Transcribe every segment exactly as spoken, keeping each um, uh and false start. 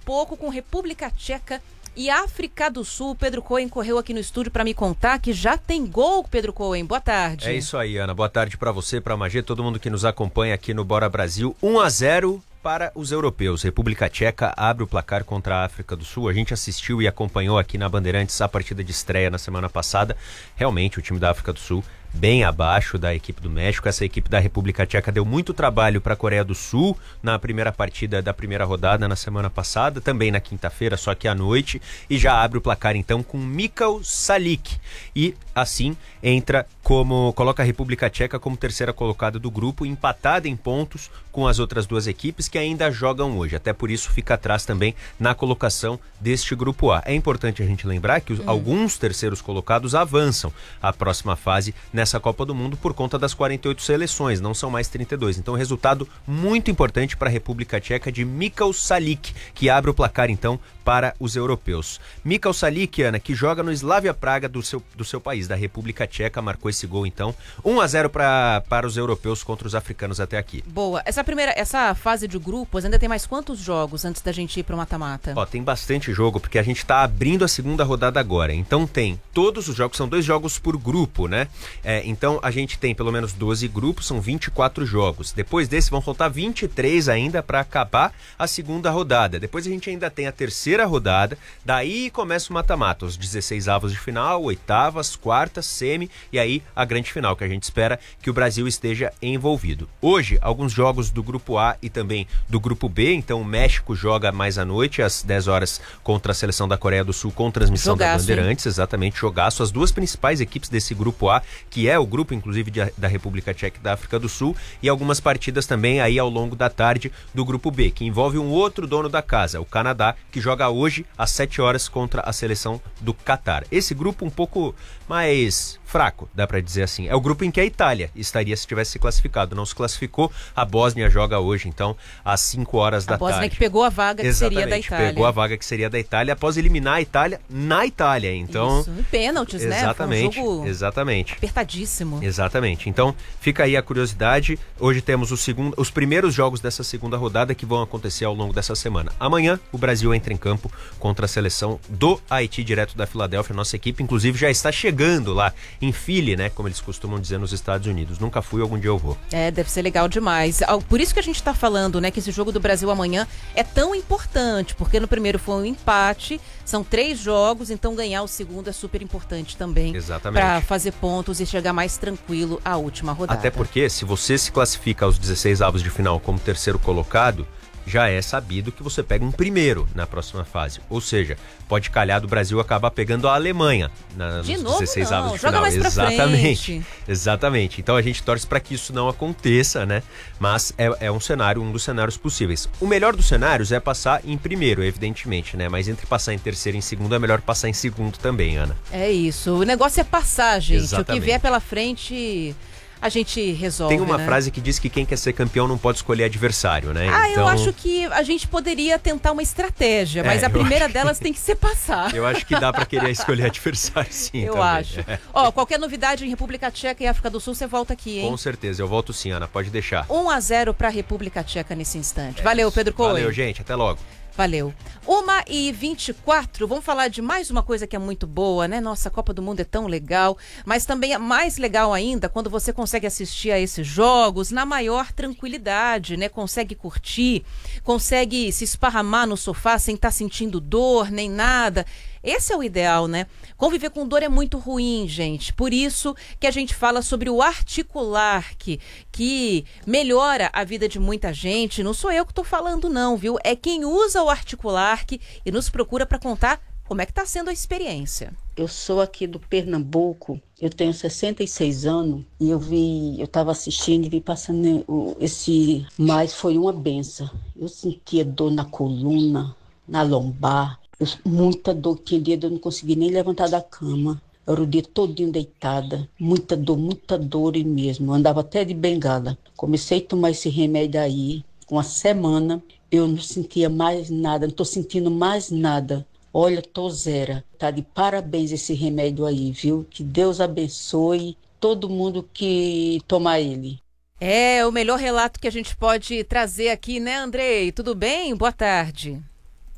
pouco com República Tcheca e África do Sul. Pedro Cohen correu aqui no estúdio para me contar que já tem gol, Pedro Cohen. Boa tarde. É isso aí, Ana. Boa tarde para você, para a Magê, todo mundo que nos acompanha aqui no Bora Brasil. um a zero para os europeus. República Tcheca abre o placar contra a África do Sul. A gente assistiu e acompanhou aqui na Bandeirantes a partida de estreia na semana passada. Realmente, o time da África do Sul bem abaixo da equipe do México. Essa equipe da República Tcheca deu muito trabalho para a Coreia do Sul na primeira partida da primeira rodada na semana passada, também na quinta-feira, só que à noite, e já abre o placar então com Michal Salik, e assim entra como, coloca a República Tcheca como terceira colocada do grupo, empatada em pontos com as outras duas equipes que ainda jogam hoje, até por isso fica atrás também na colocação deste grupo A. É importante a gente lembrar que os, hum. alguns terceiros colocados avançam à próxima fase nessa Copa do Mundo por conta das quarenta e oito seleções, não são mais trinta e dois. Então, resultado muito importante para a República Tcheca de Michal Salik, que abre o placar então para os europeus. Michal Salik, Ana, que joga no Slavia Praga do seu, do seu país, da República Tcheca, marcou esse gol então. um a zero pra, para os europeus contra os africanos até aqui. Boa. Essa primeira, essa fase de grupos ainda tem mais quantos jogos antes da gente ir para o mata-mata? Ó, tem bastante jogo, porque a gente está abrindo a segunda rodada agora. Então tem todos os jogos, são dois jogos por grupo, né? É, então a gente tem pelo menos doze grupos, são vinte e quatro jogos. Depois desse vão faltar vinte e três ainda para acabar a segunda rodada. Depois a gente ainda tem a terceira rodada, daí começa o mata-mata, os dezesseis avos de final, oitavas, quartas, semi e aí a grande final, que a gente espera que o Brasil esteja envolvido. Hoje, alguns jogos do grupo A e também do grupo B, então o México joga mais à noite, às dez horas, contra a seleção da Coreia do Sul, com transmissão jogaço, da Bandeirantes, hein? Exatamente, jogaço. As duas principais equipes desse grupo A, que é o grupo, inclusive, de, da República Tcheca e da África do Sul, e algumas partidas também aí ao longo da tarde do grupo B, que envolve um outro dono da casa, o Canadá, que joga hoje às sete horas contra a seleção do Catar. Esse grupo um pouco mais fraco, dá pra dizer assim. É o grupo em que a Itália estaria se tivesse se classificado. Não se classificou, a Bósnia joga hoje, então, às cinco horas da tarde. A Bósnia que pegou a vaga que Exatamente, seria da Itália. pegou a vaga que seria da Itália após eliminar a Itália na Itália. Então, isso, em pênaltis, né? Exatamente, Foi um jogo exatamente. apertadíssimo. Exatamente. Então, fica aí a curiosidade. Hoje temos o segundo, os primeiros jogos dessa segunda rodada que vão acontecer ao longo dessa semana. Amanhã, o Brasil entra em campo contra a seleção do Haiti, direto da Filadélfia. Nossa equipe, inclusive, já está chegando lá em Philly, né? Como eles costumam dizer nos Estados Unidos. Nunca fui, algum dia eu vou. É, deve ser legal demais. Por isso que a gente está falando, né, que esse jogo do Brasil amanhã é tão importante, porque no primeiro foi um empate, são três jogos, então ganhar o segundo é super importante também. Exatamente. Para fazer pontos e chegar mais tranquilo à última rodada. Até porque, se você se classifica aos dezesseis avos de final como terceiro colocado, já é sabido que você pega um primeiro na próxima fase. Ou seja, pode calhar do Brasil acabar pegando a Alemanha na, nos de novo, dezesseis não. avos de Joga final. mais pra Exatamente. Frente. Exatamente. Então a gente torce para que isso não aconteça, né? Mas é, é um cenário, um dos cenários possíveis. O melhor dos cenários é passar em primeiro, evidentemente, né? Mas entre passar em terceiro e em segundo, é melhor passar em segundo também, Ana. É isso. O negócio é passar, gente. Exatamente. O que vier pela frente, a gente resolve. Tem uma né? frase que diz que quem quer ser campeão não pode escolher adversário, né? Ah, então... eu acho que a gente poderia tentar uma estratégia, mas é, a primeira acho... delas tem que ser passar. Eu acho que dá pra querer escolher adversário, sim. Eu também. acho. É. Ó, qualquer novidade em República Tcheca e África do Sul, você volta aqui, hein? Com certeza, eu volto sim, Ana, pode deixar. um a zero pra República Tcheca nesse instante. É Valeu, isso. Pedro Cohen. Valeu, gente, até logo. Valeu. uma e vinte e quatro, vamos falar de mais uma coisa que é muito boa, né? Nossa, a Copa do Mundo é tão legal, mas também é mais legal ainda quando você consegue assistir a esses jogos na maior tranquilidade, né? Consegue curtir, consegue se esparramar no sofá sem estar sentindo dor nem nada. Esse é o ideal, né? Conviver com dor é muito ruim, gente. Por isso que a gente fala sobre o Articular, que, que melhora a vida de muita gente. Não sou eu que estou falando, não, viu? É quem usa o Articular e nos procura para contar como é que está sendo a experiência. Eu sou aqui do Pernambuco, eu tenho sessenta e seis anos e eu vi, eu estava assistindo e vi passando esse, mas foi uma benção. Eu sentia dor na coluna, na lombar. Eu, muita dor, que dia eu não consegui nem levantar da cama. Eu era o dia todinho deitada, muita dor, muita dor mesmo. Eu andava até de bengala. Comecei a tomar esse remédio aí, uma semana, eu não sentia mais nada, não estou sentindo mais nada. Olha, tô zero. Tá de parabéns esse remédio aí, viu? Que Deus abençoe todo mundo que toma ele. É o melhor relato que a gente pode trazer aqui, né, Andrei? Tudo bem? Boa tarde.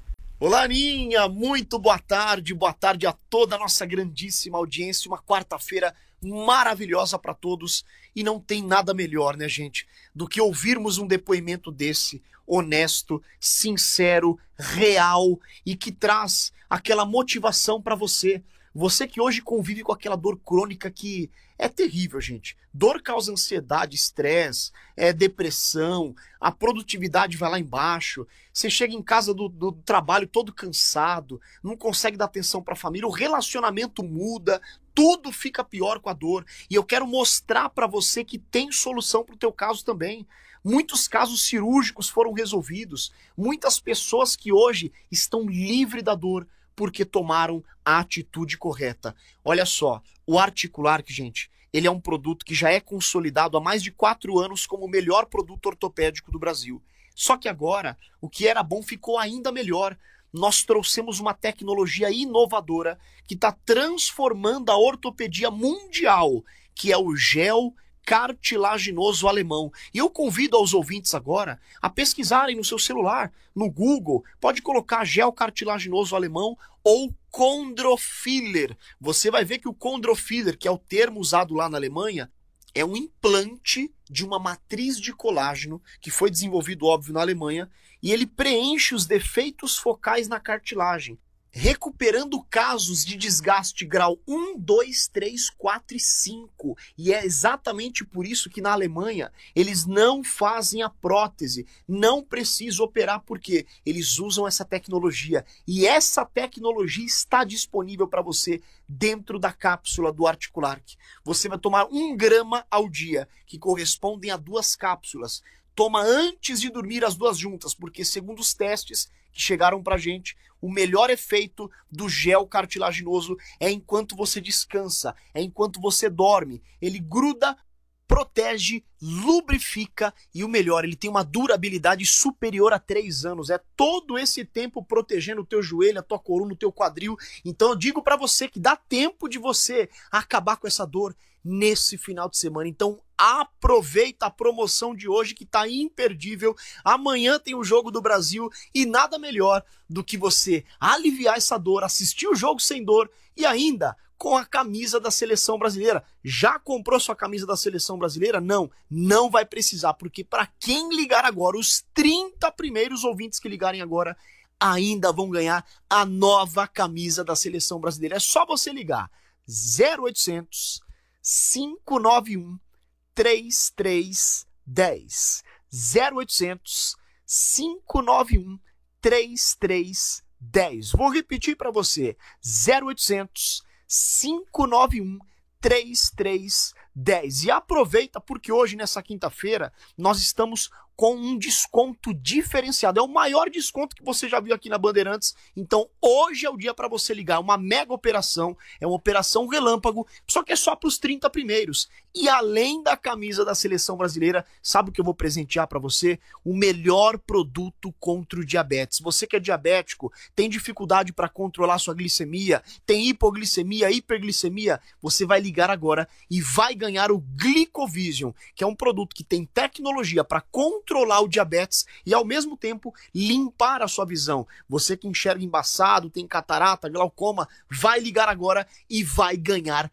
Olá, Aninha, muito boa tarde, boa tarde a toda a nossa grandíssima audiência, uma quarta-feira maravilhosa para todos e não tem nada melhor, né, gente, do que ouvirmos um depoimento desse, honesto, sincero, real e que traz aquela motivação para você, você que hoje convive com aquela dor crônica que é terrível, gente. Dor causa ansiedade, estresse, é, depressão, a produtividade vai lá embaixo, você chega em casa do, do trabalho todo cansado, não consegue dar atenção para a família, o relacionamento muda, tudo fica pior com a dor. E eu quero mostrar para você que tem solução para o teu caso também. Muitos casos cirúrgicos foram resolvidos, muitas pessoas que hoje estão livres da dor, porque tomaram a atitude correta. Olha só, o Articulark, gente, ele é um produto que já é consolidado há mais de quatro anos como o melhor produto ortopédico do Brasil. Só que agora, o que era bom ficou ainda melhor. Nós trouxemos uma tecnologia inovadora que está transformando a ortopedia mundial, que é o gel cartilaginoso alemão. E eu convido aos ouvintes agora a pesquisarem no seu celular, no Google, pode colocar gel cartilaginoso alemão ou Chondrofiller. Você vai ver que o Chondrofiller, que é o termo usado lá na Alemanha, é um implante de uma matriz de colágeno que foi desenvolvido, óbvio, na Alemanha, e ele preenche os defeitos focais na cartilagem, recuperando casos de desgaste grau um, dois, três, quatro e cinco. E é exatamente por isso que na Alemanha eles não fazem a prótese, não precisa operar, porque eles usam essa tecnologia. E essa tecnologia está disponível para você dentro da cápsula do Articulark. Você vai tomar um grama ao dia, que correspondem a duas cápsulas. Toma antes de dormir as duas juntas, porque segundo os testes que chegaram pra gente, o melhor efeito do gel cartilaginoso é enquanto você descansa, é enquanto você dorme. Ele gruda, protege, lubrifica e o melhor, ele tem uma durabilidade superior a três anos. É todo esse tempo protegendo o teu joelho, a tua coluna, o teu quadril. Então eu digo pra você que dá tempo de você acabar com essa dor nesse final de semana. Então aproveita a promoção de hoje que tá imperdível. Amanhã tem o Jogo do Brasil e nada melhor do que você aliviar essa dor, assistir o jogo sem dor e ainda com a camisa da Seleção Brasileira. Já comprou sua camisa da Seleção Brasileira? Não, não vai precisar, porque para quem ligar agora, os trinta primeiros ouvintes que ligarem agora ainda vão ganhar a nova camisa da Seleção Brasileira. É só você ligar zero oitocentos, cinco nove um, três três um zero zero oitocentos, cinco nove um, três três um zero. Vou repetir para você, zero oitocentos, cinco nove um, três três um zero. E aproveita porque hoje, nessa quinta-feira, nós estamos com um desconto diferenciado. É o maior desconto que você já viu aqui na Bandeirantes. Então, hoje é o dia para você ligar. Uma mega operação. É uma operação relâmpago, só que é só para os trinta primeiros. E além da camisa da Seleção Brasileira, sabe o que eu vou presentear para você? O melhor produto contra o diabetes. Você que é diabético, tem dificuldade para controlar sua glicemia, tem hipoglicemia, hiperglicemia, você vai ligar agora e vai ganhar o Glicovision, que é um produto que tem tecnologia para controlar controlar o diabetes e ao mesmo tempo limpar a sua visão. Você que enxerga embaçado, tem catarata, glaucoma, vai ligar agora e vai ganhar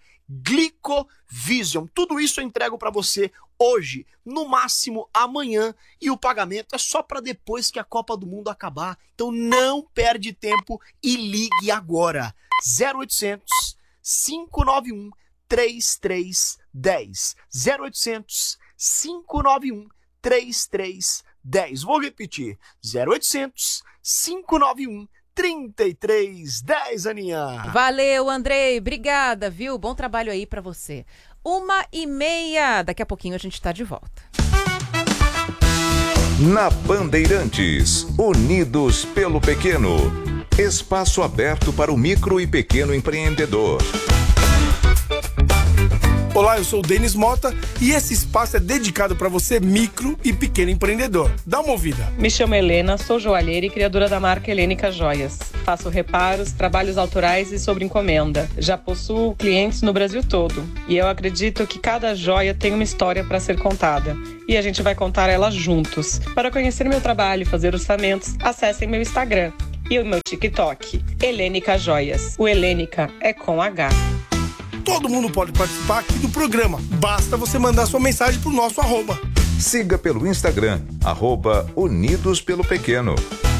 Glicovision. Tudo isso eu entrego para você hoje, no máximo amanhã, e o pagamento é só para depois que a Copa do Mundo acabar. Então não perde tempo e ligue agora. zero oitocentos, cinco nove um, três três um zero. zero oitocentos, cinco nove um, três três um zero. Vou repetir. zero oitocentos, cinco nove um, três três um zero, Aninha. Valeu, Andrei. Obrigada, viu? Bom trabalho aí pra você. Uma e meia. Daqui a pouquinho a gente tá de volta. Na Bandeirantes, unidos pelo pequeno. Espaço aberto para o micro e pequeno empreendedor. Olá, eu sou o Denis Mota e esse espaço é dedicado para você, micro e pequeno empreendedor. Dá uma ouvida. Me chamo Helena, sou joalheira e criadora da marca Helênica Joias. Faço reparos, trabalhos autorais e sobre encomenda. Já possuo clientes no Brasil todo e eu acredito que cada joia tem uma história para ser contada. E a gente vai contar ela juntos. Para conhecer meu trabalho e fazer orçamentos, acessem meu Instagram, E o meu TikTok, Helênica Joias. O Helênica é com H. Todo mundo pode participar aqui do programa. Basta você mandar sua mensagem pro nosso arroba. Siga pelo Instagram, arroba Unidos pelo Pequeno.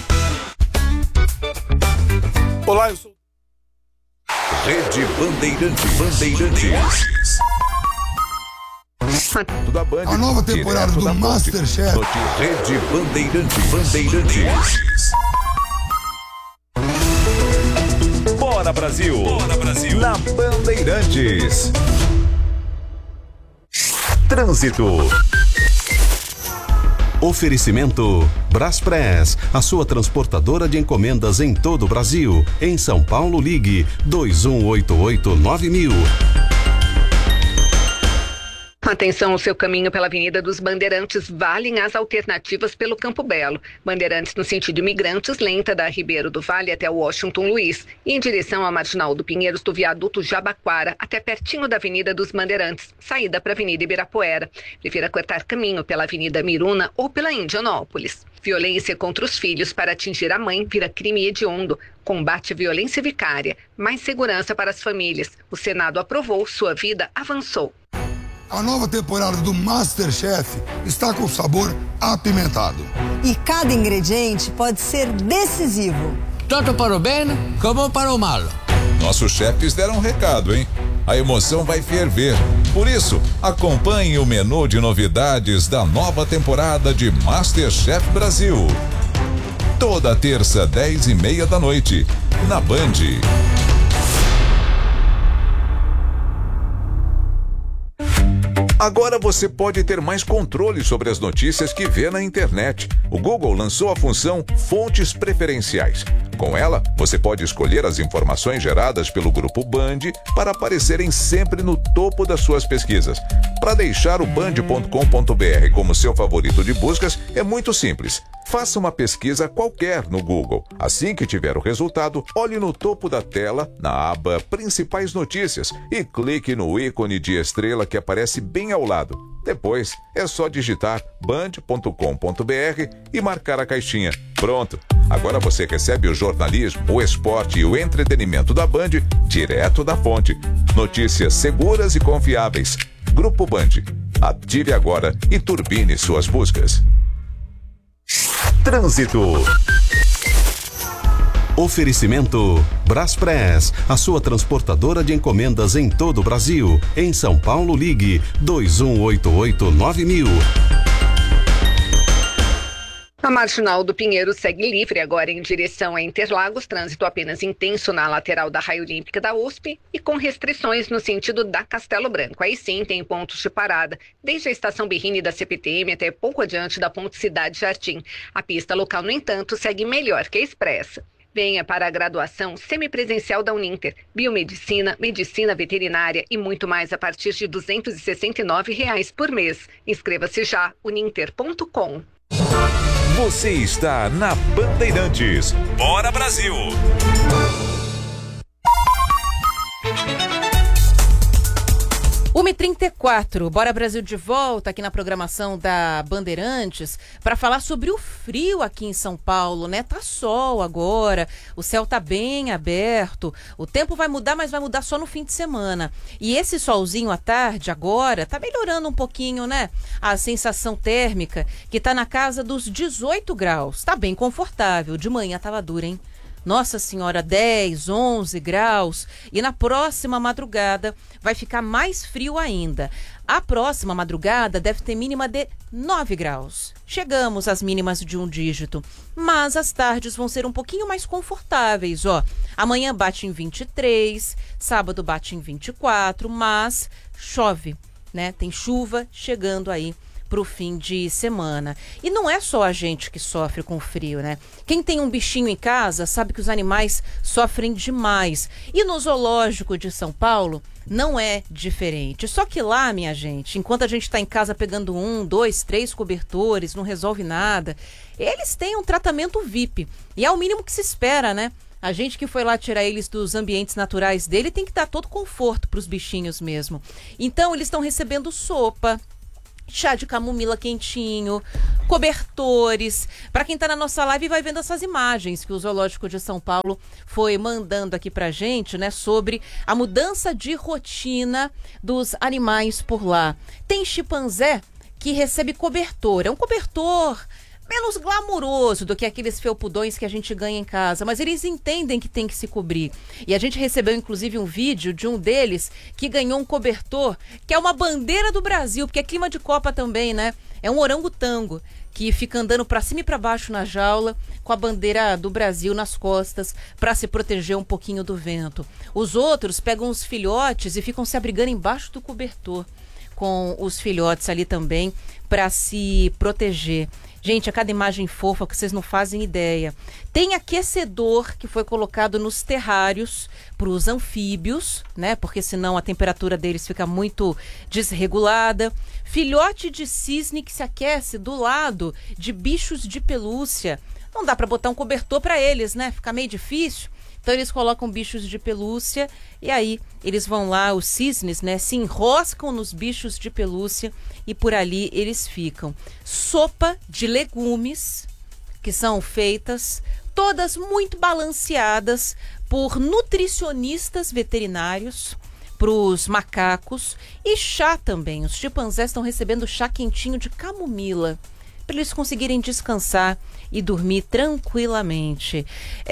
Olá, eu sou... Rede Bandeirantes. Bandeirantes. Da Band, a nova temporada do Masterchef. Rede Bandeirantes. Bandeirantes. Bora Brasil. Bora Brasil. Na Bandeirantes. Trânsito. Oferecimento Braspress, a sua transportadora de encomendas em todo o Brasil. Em São Paulo, ligue dois um oito oito nove mil. Atenção, o seu caminho pela Avenida dos Bandeirantes, valem as alternativas pelo Campo Belo. Bandeirantes no sentido imigrantes, lenta da Ribeiro do Vale até o Washington Luiz. E em direção à Marginal do Pinheiros do viaduto Jabaquara, até pertinho da Avenida dos Bandeirantes, saída para a Avenida Ibirapuera. Prefira cortar caminho pela Avenida Miruna ou pela Indianópolis. Violência contra os filhos para atingir a mãe vira crime hediondo. Combate à violência vicária. Mais segurança para as famílias. O Senado aprovou, sua vida avançou. A nova temporada do Masterchef está com sabor apimentado. E cada ingrediente pode ser decisivo. Tanto para o bem como para o mal. Nossos chefes deram um recado, hein? A emoção vai ferver. Por isso, acompanhe o menu de novidades da nova temporada de Masterchef Brasil. Toda terça, dez e meia da noite, na Band. Agora você pode ter mais controle sobre as notícias que vê na internet. O Google lançou a função Fontes Preferenciais. Com ela, você pode escolher as informações geradas pelo Grupo Band para aparecerem sempre no topo das suas pesquisas. Para deixar o band ponto com ponto br como seu favorito de buscas, é muito simples. Faça uma pesquisa qualquer no Google. Assim que tiver o resultado, olhe no topo da tela, na aba Principais Notícias, e clique no ícone de estrela que aparece bem ao lado. Depois, é só digitar band ponto com ponto br e marcar a caixinha. Pronto! Agora você recebe o jornalismo, o esporte e o entretenimento da Band direto da fonte. Notícias seguras e confiáveis. Grupo Band. Ative agora e turbine suas buscas. Trânsito. Oferecimento Braspress, a sua transportadora de encomendas em todo o Brasil. Em São Paulo, ligue dois um oito oito nove mil. A Marginal do Pinheiro segue livre agora em direção a Interlagos, trânsito apenas intenso na lateral da Raia Olímpica da U S P e com restrições no sentido da Castelo Branco. Aí sim tem pontos de parada, desde a estação Berrini da C P T M até pouco adiante da Ponte Cidade Jardim. A pista local, no entanto, segue melhor que a expressa. Venha para a graduação semipresencial da Uninter, Biomedicina, Medicina Veterinária e muito mais a partir de duzentos e sessenta e nove reais por mês. Inscreva-se já, uninter ponto com. Você está na Bandeirantes. Bora Brasil! uma e trinta e quatro, Bora Brasil de volta aqui na programação da Bandeirantes para falar sobre o frio aqui em São Paulo, né? Tá sol agora, o céu tá bem aberto, o tempo vai mudar, mas vai mudar só no fim de semana. E esse solzinho à tarde agora tá melhorando um pouquinho, né? A sensação térmica que tá na casa dos dezoito graus, tá bem confortável, de manhã tava dura, hein? Nossa Senhora, dez, onze graus. E na próxima madrugada vai ficar mais frio ainda. A próxima madrugada deve ter mínima de nove graus. Chegamos às mínimas de um dígito. Mas as tardes vão ser um pouquinho mais confortáveis, ó. Amanhã bate em vinte e três, sábado bate em vinte e quatro, mas chove, né? Tem chuva chegando aí pro fim de semana. E não é só a gente que sofre com frio, né? Quem tem um bichinho em casa sabe que os animais sofrem demais. E no zoológico de São Paulo não é diferente. Só que lá, minha gente, enquanto a gente está em casa pegando um, dois, três cobertores, não resolve nada, eles têm um tratamento V I P. E é o mínimo que se espera, né? A gente que foi lá tirar eles dos ambientes naturais dele tem que dar todo conforto para os bichinhos mesmo. Então, eles estão recebendo sopa, chá de camomila quentinho, cobertores. Para quem tá na nossa live vai vendo essas imagens que o Zoológico de São Paulo foi mandando aqui pra gente, né, sobre a mudança de rotina dos animais por lá. Tem chimpanzé que recebe cobertor, é um cobertor menos glamuroso do que aqueles felpudões que a gente ganha em casa, mas eles entendem que tem que se cobrir. E a gente recebeu inclusive um vídeo de um deles que ganhou um cobertor que é uma bandeira do Brasil, porque é clima de Copa também, né? É um orangotango que fica andando para cima e para baixo na jaula com a bandeira do Brasil nas costas para se proteger um pouquinho do vento. Os outros pegam os filhotes e ficam se abrigando embaixo do cobertor com os filhotes ali também para se proteger. Gente, a cada imagem fofa que vocês não fazem ideia. Tem aquecedor que foi colocado nos terrários para os anfíbios, né? Porque senão a temperatura deles fica muito desregulada. Filhote de cisne que se aquece do lado de bichos de pelúcia. Não dá para botar um cobertor para eles, né? Fica meio difícil. Então eles colocam bichos de pelúcia e aí eles vão lá, os cisnes, né, se enroscam nos bichos de pelúcia e por ali eles ficam. Sopa de legumes que são feitas, todas muito balanceadas por nutricionistas veterinários para os macacos e chá também. Os chimpanzés estão recebendo chá quentinho de camomila para eles conseguirem descansar e dormir tranquilamente.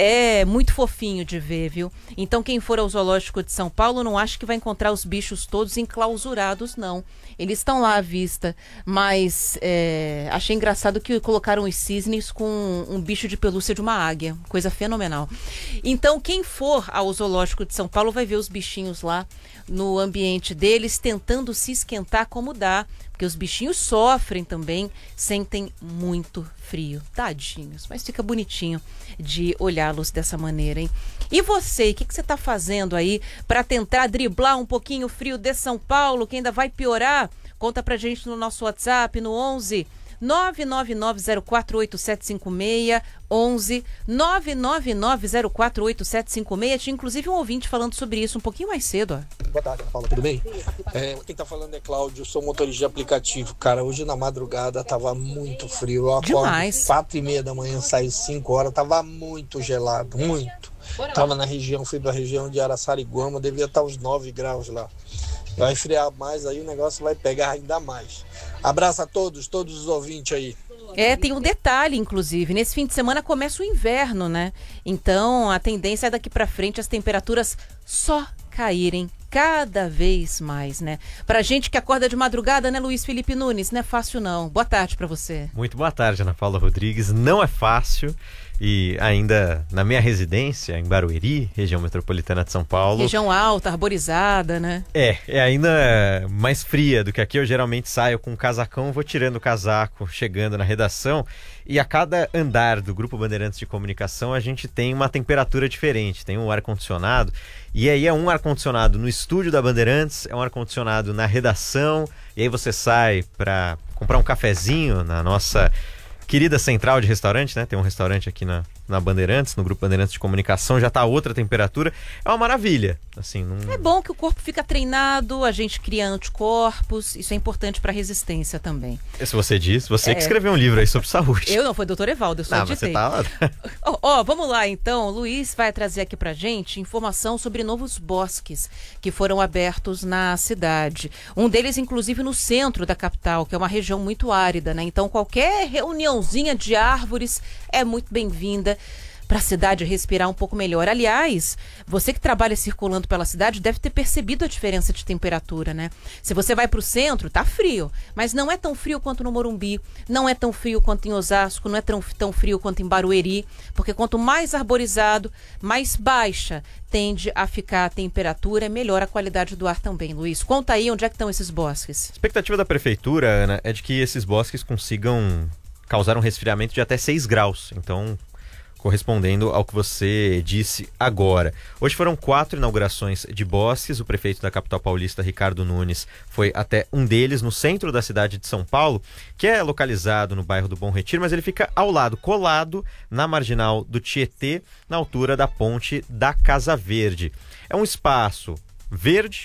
É muito fofinho de ver, viu? Então quem for ao Zoológico de São Paulo não acha que vai encontrar os bichos todos enclausurados, não. Eles estão lá à vista, mas é, achei engraçado que colocaram os cisnes com um bicho de pelúcia de uma águia, coisa fenomenal. Então quem for ao Zoológico de São Paulo vai ver os bichinhos lá no ambiente deles, tentando se esquentar como dá, porque os bichinhos sofrem também, sentem muito frio. Tadinhos, mas fica bonitinho de olhá-los dessa maneira, hein? E você, o que, que você está fazendo aí para tentar driblar um pouquinho o frio de São Paulo, que ainda vai piorar? Conta pra gente no nosso WhatsApp, no onze nove nove nove zero quatro oito sete cinco seis, onze nove nove nove zero quatro oito sete cinco seis. Tinha inclusive um ouvinte falando sobre isso um pouquinho mais cedo. Ó. Boa tarde, Ana Paula, tudo bem? É, quem tá falando é Cláudio, sou motorista de aplicativo. Cara, hoje na madrugada tava muito frio. Eu acordo Demais. quatro e meia da manhã, saio cinco horas, tava muito gelado, muito. Tava na região, fui pra região de Araçariguama, devia estar uns nove graus lá. Vai esfriar mais, aí o negócio vai pegar ainda mais. Abraço a todos, todos os ouvintes aí. É, tem um detalhe, inclusive, nesse fim de semana começa o inverno, né? Então a tendência é daqui pra frente as temperaturas só caírem cada vez mais, né? Pra gente que acorda de madrugada, né, Luiz Felipe Nunes? Não é fácil não. Boa tarde pra você. Muito boa tarde, Ana Paula Rodrigues. Não é fácil. E ainda na minha residência, em Barueri, região metropolitana de São Paulo. Região alta, arborizada, né? É, é ainda mais fria do que aqui. Eu geralmente saio com um casacão, vou tirando o casaco, chegando na redação. E a cada andar do Grupo Bandeirantes de Comunicação, a gente tem uma temperatura diferente. Tem um ar-condicionado. E aí é um ar-condicionado no estúdio da Bandeirantes, é um ar-condicionado na redação. E aí você sai para comprar um cafezinho na nossa querida central de restaurante, né? Tem um restaurante aqui na, na Bandeirantes, no Grupo Bandeirantes de Comunicação, já tá outra temperatura. É uma maravilha. Assim, não... É bom que o corpo fica treinado, a gente cria anticorpos, isso é importante para resistência também. Se você diz, você é. que escreveu um livro aí sobre saúde. Eu não, foi doutor Evaldo, eu só não, editei. Você tá lá. Ó, oh, oh, vamos lá então, o Luiz vai trazer aqui pra gente informação sobre novos bosques que foram abertos na cidade. Um deles, inclusive, no centro da capital, que é uma região muito árida, né? Então qualquer reuniãozinha de árvores é muito bem-vinda para a cidade respirar um pouco melhor. Aliás, você que trabalha circulando pela cidade deve ter percebido a diferença de temperatura, né? Se você vai para o centro, tá frio, mas não é tão frio quanto no Morumbi, não é tão frio quanto em Osasco, não é tão, tão frio quanto em Barueri, porque quanto mais arborizado, mais baixa tende a ficar a temperatura, melhor a qualidade do ar também. Luiz, conta aí onde é que estão esses bosques. A expectativa da prefeitura, Ana, é de que esses bosques consigam causar um resfriamento de até seis graus. Então, correspondendo ao que você disse agora. Hoje foram quatro inaugurações de bosques. O prefeito da capital paulista, Ricardo Nunes, foi até um deles, no centro da cidade de São Paulo, que é localizado no bairro do Bom Retiro, mas ele fica ao lado, colado na marginal do Tietê, na altura da ponte da Casa Verde. É um espaço verde,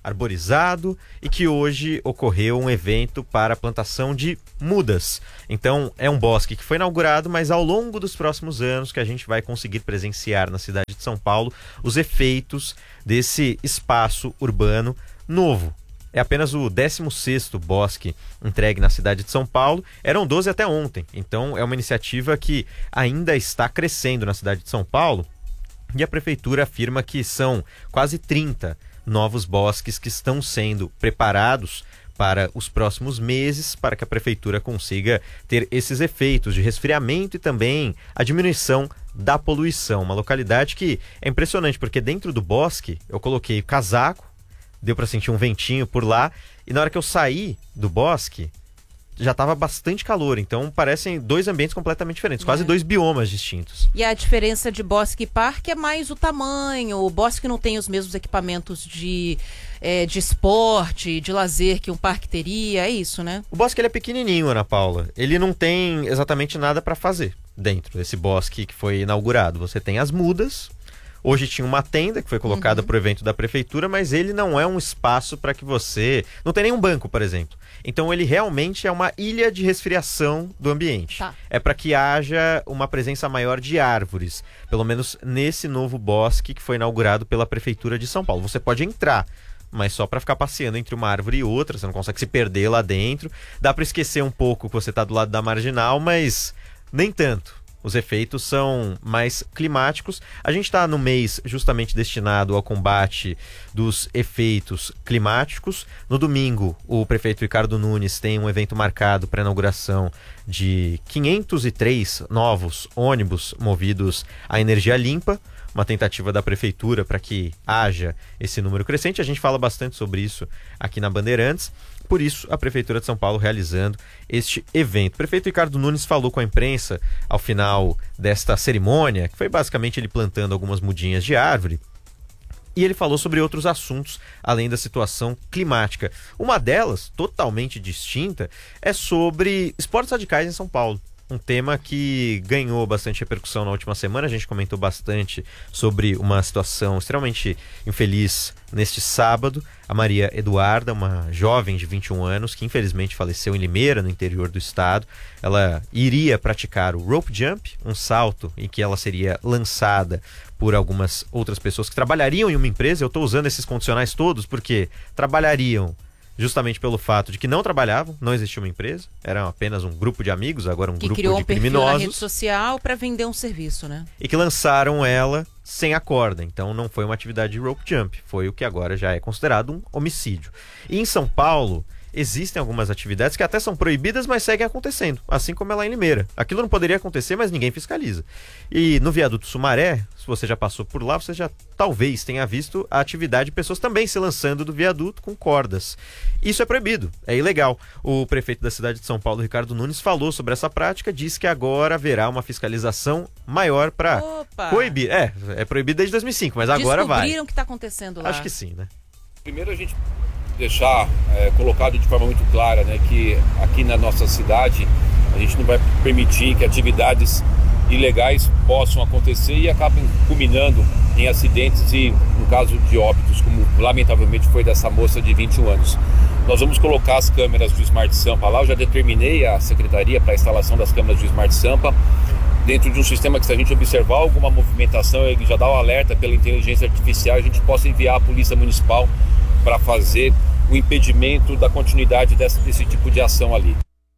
arborizado e que hoje ocorreu um evento para a plantação de mudas. Então é um bosque que foi inaugurado, mas ao longo dos próximos anos que a gente vai conseguir presenciar na cidade de São Paulo os efeitos desse espaço urbano novo. É apenas o décimo sexto bosque entregue na cidade de São Paulo. Eram doze até ontem. Então é uma iniciativa que ainda está crescendo na cidade de São Paulo. E a prefeitura afirma que são quase trinta novos bosques que estão sendo preparados para os próximos meses, para que a prefeitura consiga ter esses efeitos de resfriamento e também a diminuição da poluição. Uma localidade que é impressionante, porque dentro do bosque eu coloquei o casaco, deu para sentir um ventinho por lá, e na hora que eu saí do bosque já estava bastante calor, então parecem dois ambientes completamente diferentes, é. quase dois biomas distintos. E a diferença de bosque e parque é mais o tamanho. O bosque não tem os mesmos equipamentos de, é, de esporte, de lazer que um parque teria, é isso, né? O bosque ele é pequenininho, Ana Paula, ele não tem exatamente nada para fazer dentro desse bosque que foi inaugurado. Você tem as mudas. Hoje tinha uma tenda que foi colocada uhum. para o evento da prefeitura, mas ele não é um espaço para que você... Não tem nenhum banco, por exemplo. Então ele realmente é uma ilha de resfriação do ambiente. Tá. É para que haja uma presença maior de árvores, pelo menos nesse novo bosque que foi inaugurado pela prefeitura de São Paulo. Você pode entrar, mas só para ficar passeando entre uma árvore e outra, você não consegue se perder lá dentro. Dá para esquecer um pouco que você está do lado da marginal, mas nem tanto. Os efeitos são mais climáticos. A gente está no mês justamente destinado ao combate dos efeitos climáticos. No domingo, o prefeito Ricardo Nunes tem um evento marcado para a inauguração de quinhentos e três novos ônibus movidos à energia limpa. Uma tentativa da prefeitura para que haja esse número crescente. A gente fala bastante sobre isso aqui na Bandeirantes. Por isso, a Prefeitura de São Paulo realizando este evento. O prefeito Ricardo Nunes falou com a imprensa ao final desta cerimônia, que foi basicamente ele plantando algumas mudinhas de árvore, e ele falou sobre outros assuntos, além da situação climática. Uma delas, totalmente distinta, é sobre esportes radicais em São Paulo. Um tema que ganhou bastante repercussão na última semana. A gente comentou bastante sobre uma situação extremamente infeliz neste sábado. A Maria Eduarda, uma jovem de vinte e um anos, que infelizmente faleceu em Limeira, no interior do estado. Ela iria praticar o rope jump, um salto em que ela seria lançada por algumas outras pessoas que trabalhariam em uma empresa. Eu estou usando esses condicionais todos porque trabalhariam justamente pelo fato de que não trabalhavam, não existia uma empresa, era apenas um grupo de amigos, agora um que grupo criou de um perfil criminosos. na rede social para vender um serviço, né? E que lançaram ela sem a corda. Então não foi uma atividade de rope jump, foi o que agora já é considerado um homicídio. E em São Paulo existem algumas atividades que até são proibidas, mas seguem acontecendo, assim como é lá em Limeira. Aquilo não poderia acontecer, mas ninguém fiscaliza. E no viaduto Sumaré, se você já passou por lá, você já talvez tenha visto a atividade de pessoas também se lançando do viaduto com cordas. Isso é proibido, é ilegal. O prefeito da cidade de São Paulo, Ricardo Nunes, falou sobre essa prática, disse que agora haverá uma fiscalização maior para proibir. É, é proibido desde dois mil e cinco, mas agora vai. Descobriram o que está acontecendo lá. Acho que sim, né? Primeiro a gente deixar é, colocado de forma muito clara, né, que aqui na nossa cidade a gente não vai permitir que atividades ilegais possam acontecer e acabem culminando em acidentes e, no caso de óbitos, como lamentavelmente foi dessa moça de vinte e um anos. Nós vamos colocar as câmeras do Smart Sampa lá. Eu já determinei a secretaria para a instalação das câmeras do Smart Sampa dentro de um sistema que, se a gente observar alguma movimentação, ele já dá o alerta pela inteligência artificial e a gente possa enviar a Polícia Municipal para fazer o impedimento da continuidade desse, desse tipo de ação ali.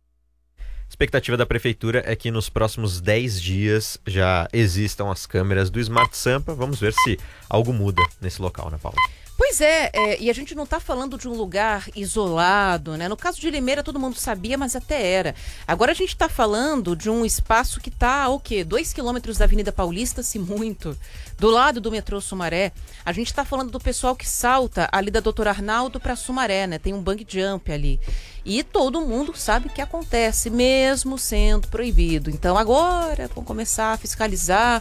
A expectativa da prefeitura é que nos próximos dez dias já existam as câmeras do Smart Sampa. Vamos ver se algo muda nesse local, né, Paula? Pois é, é, e a gente não está falando de um lugar isolado, né? No caso de Limeira todo mundo sabia, mas até era. Agora a gente está falando de um espaço que está, o quê? Dois quilômetros da Avenida Paulista, se muito, do lado do metrô Sumaré. A gente está falando do pessoal que salta ali da doutor Arnaldo para Sumaré, né? Tem um bungee jump ali. E todo mundo sabe o que acontece, mesmo sendo proibido. Então agora vão começar a fiscalizar.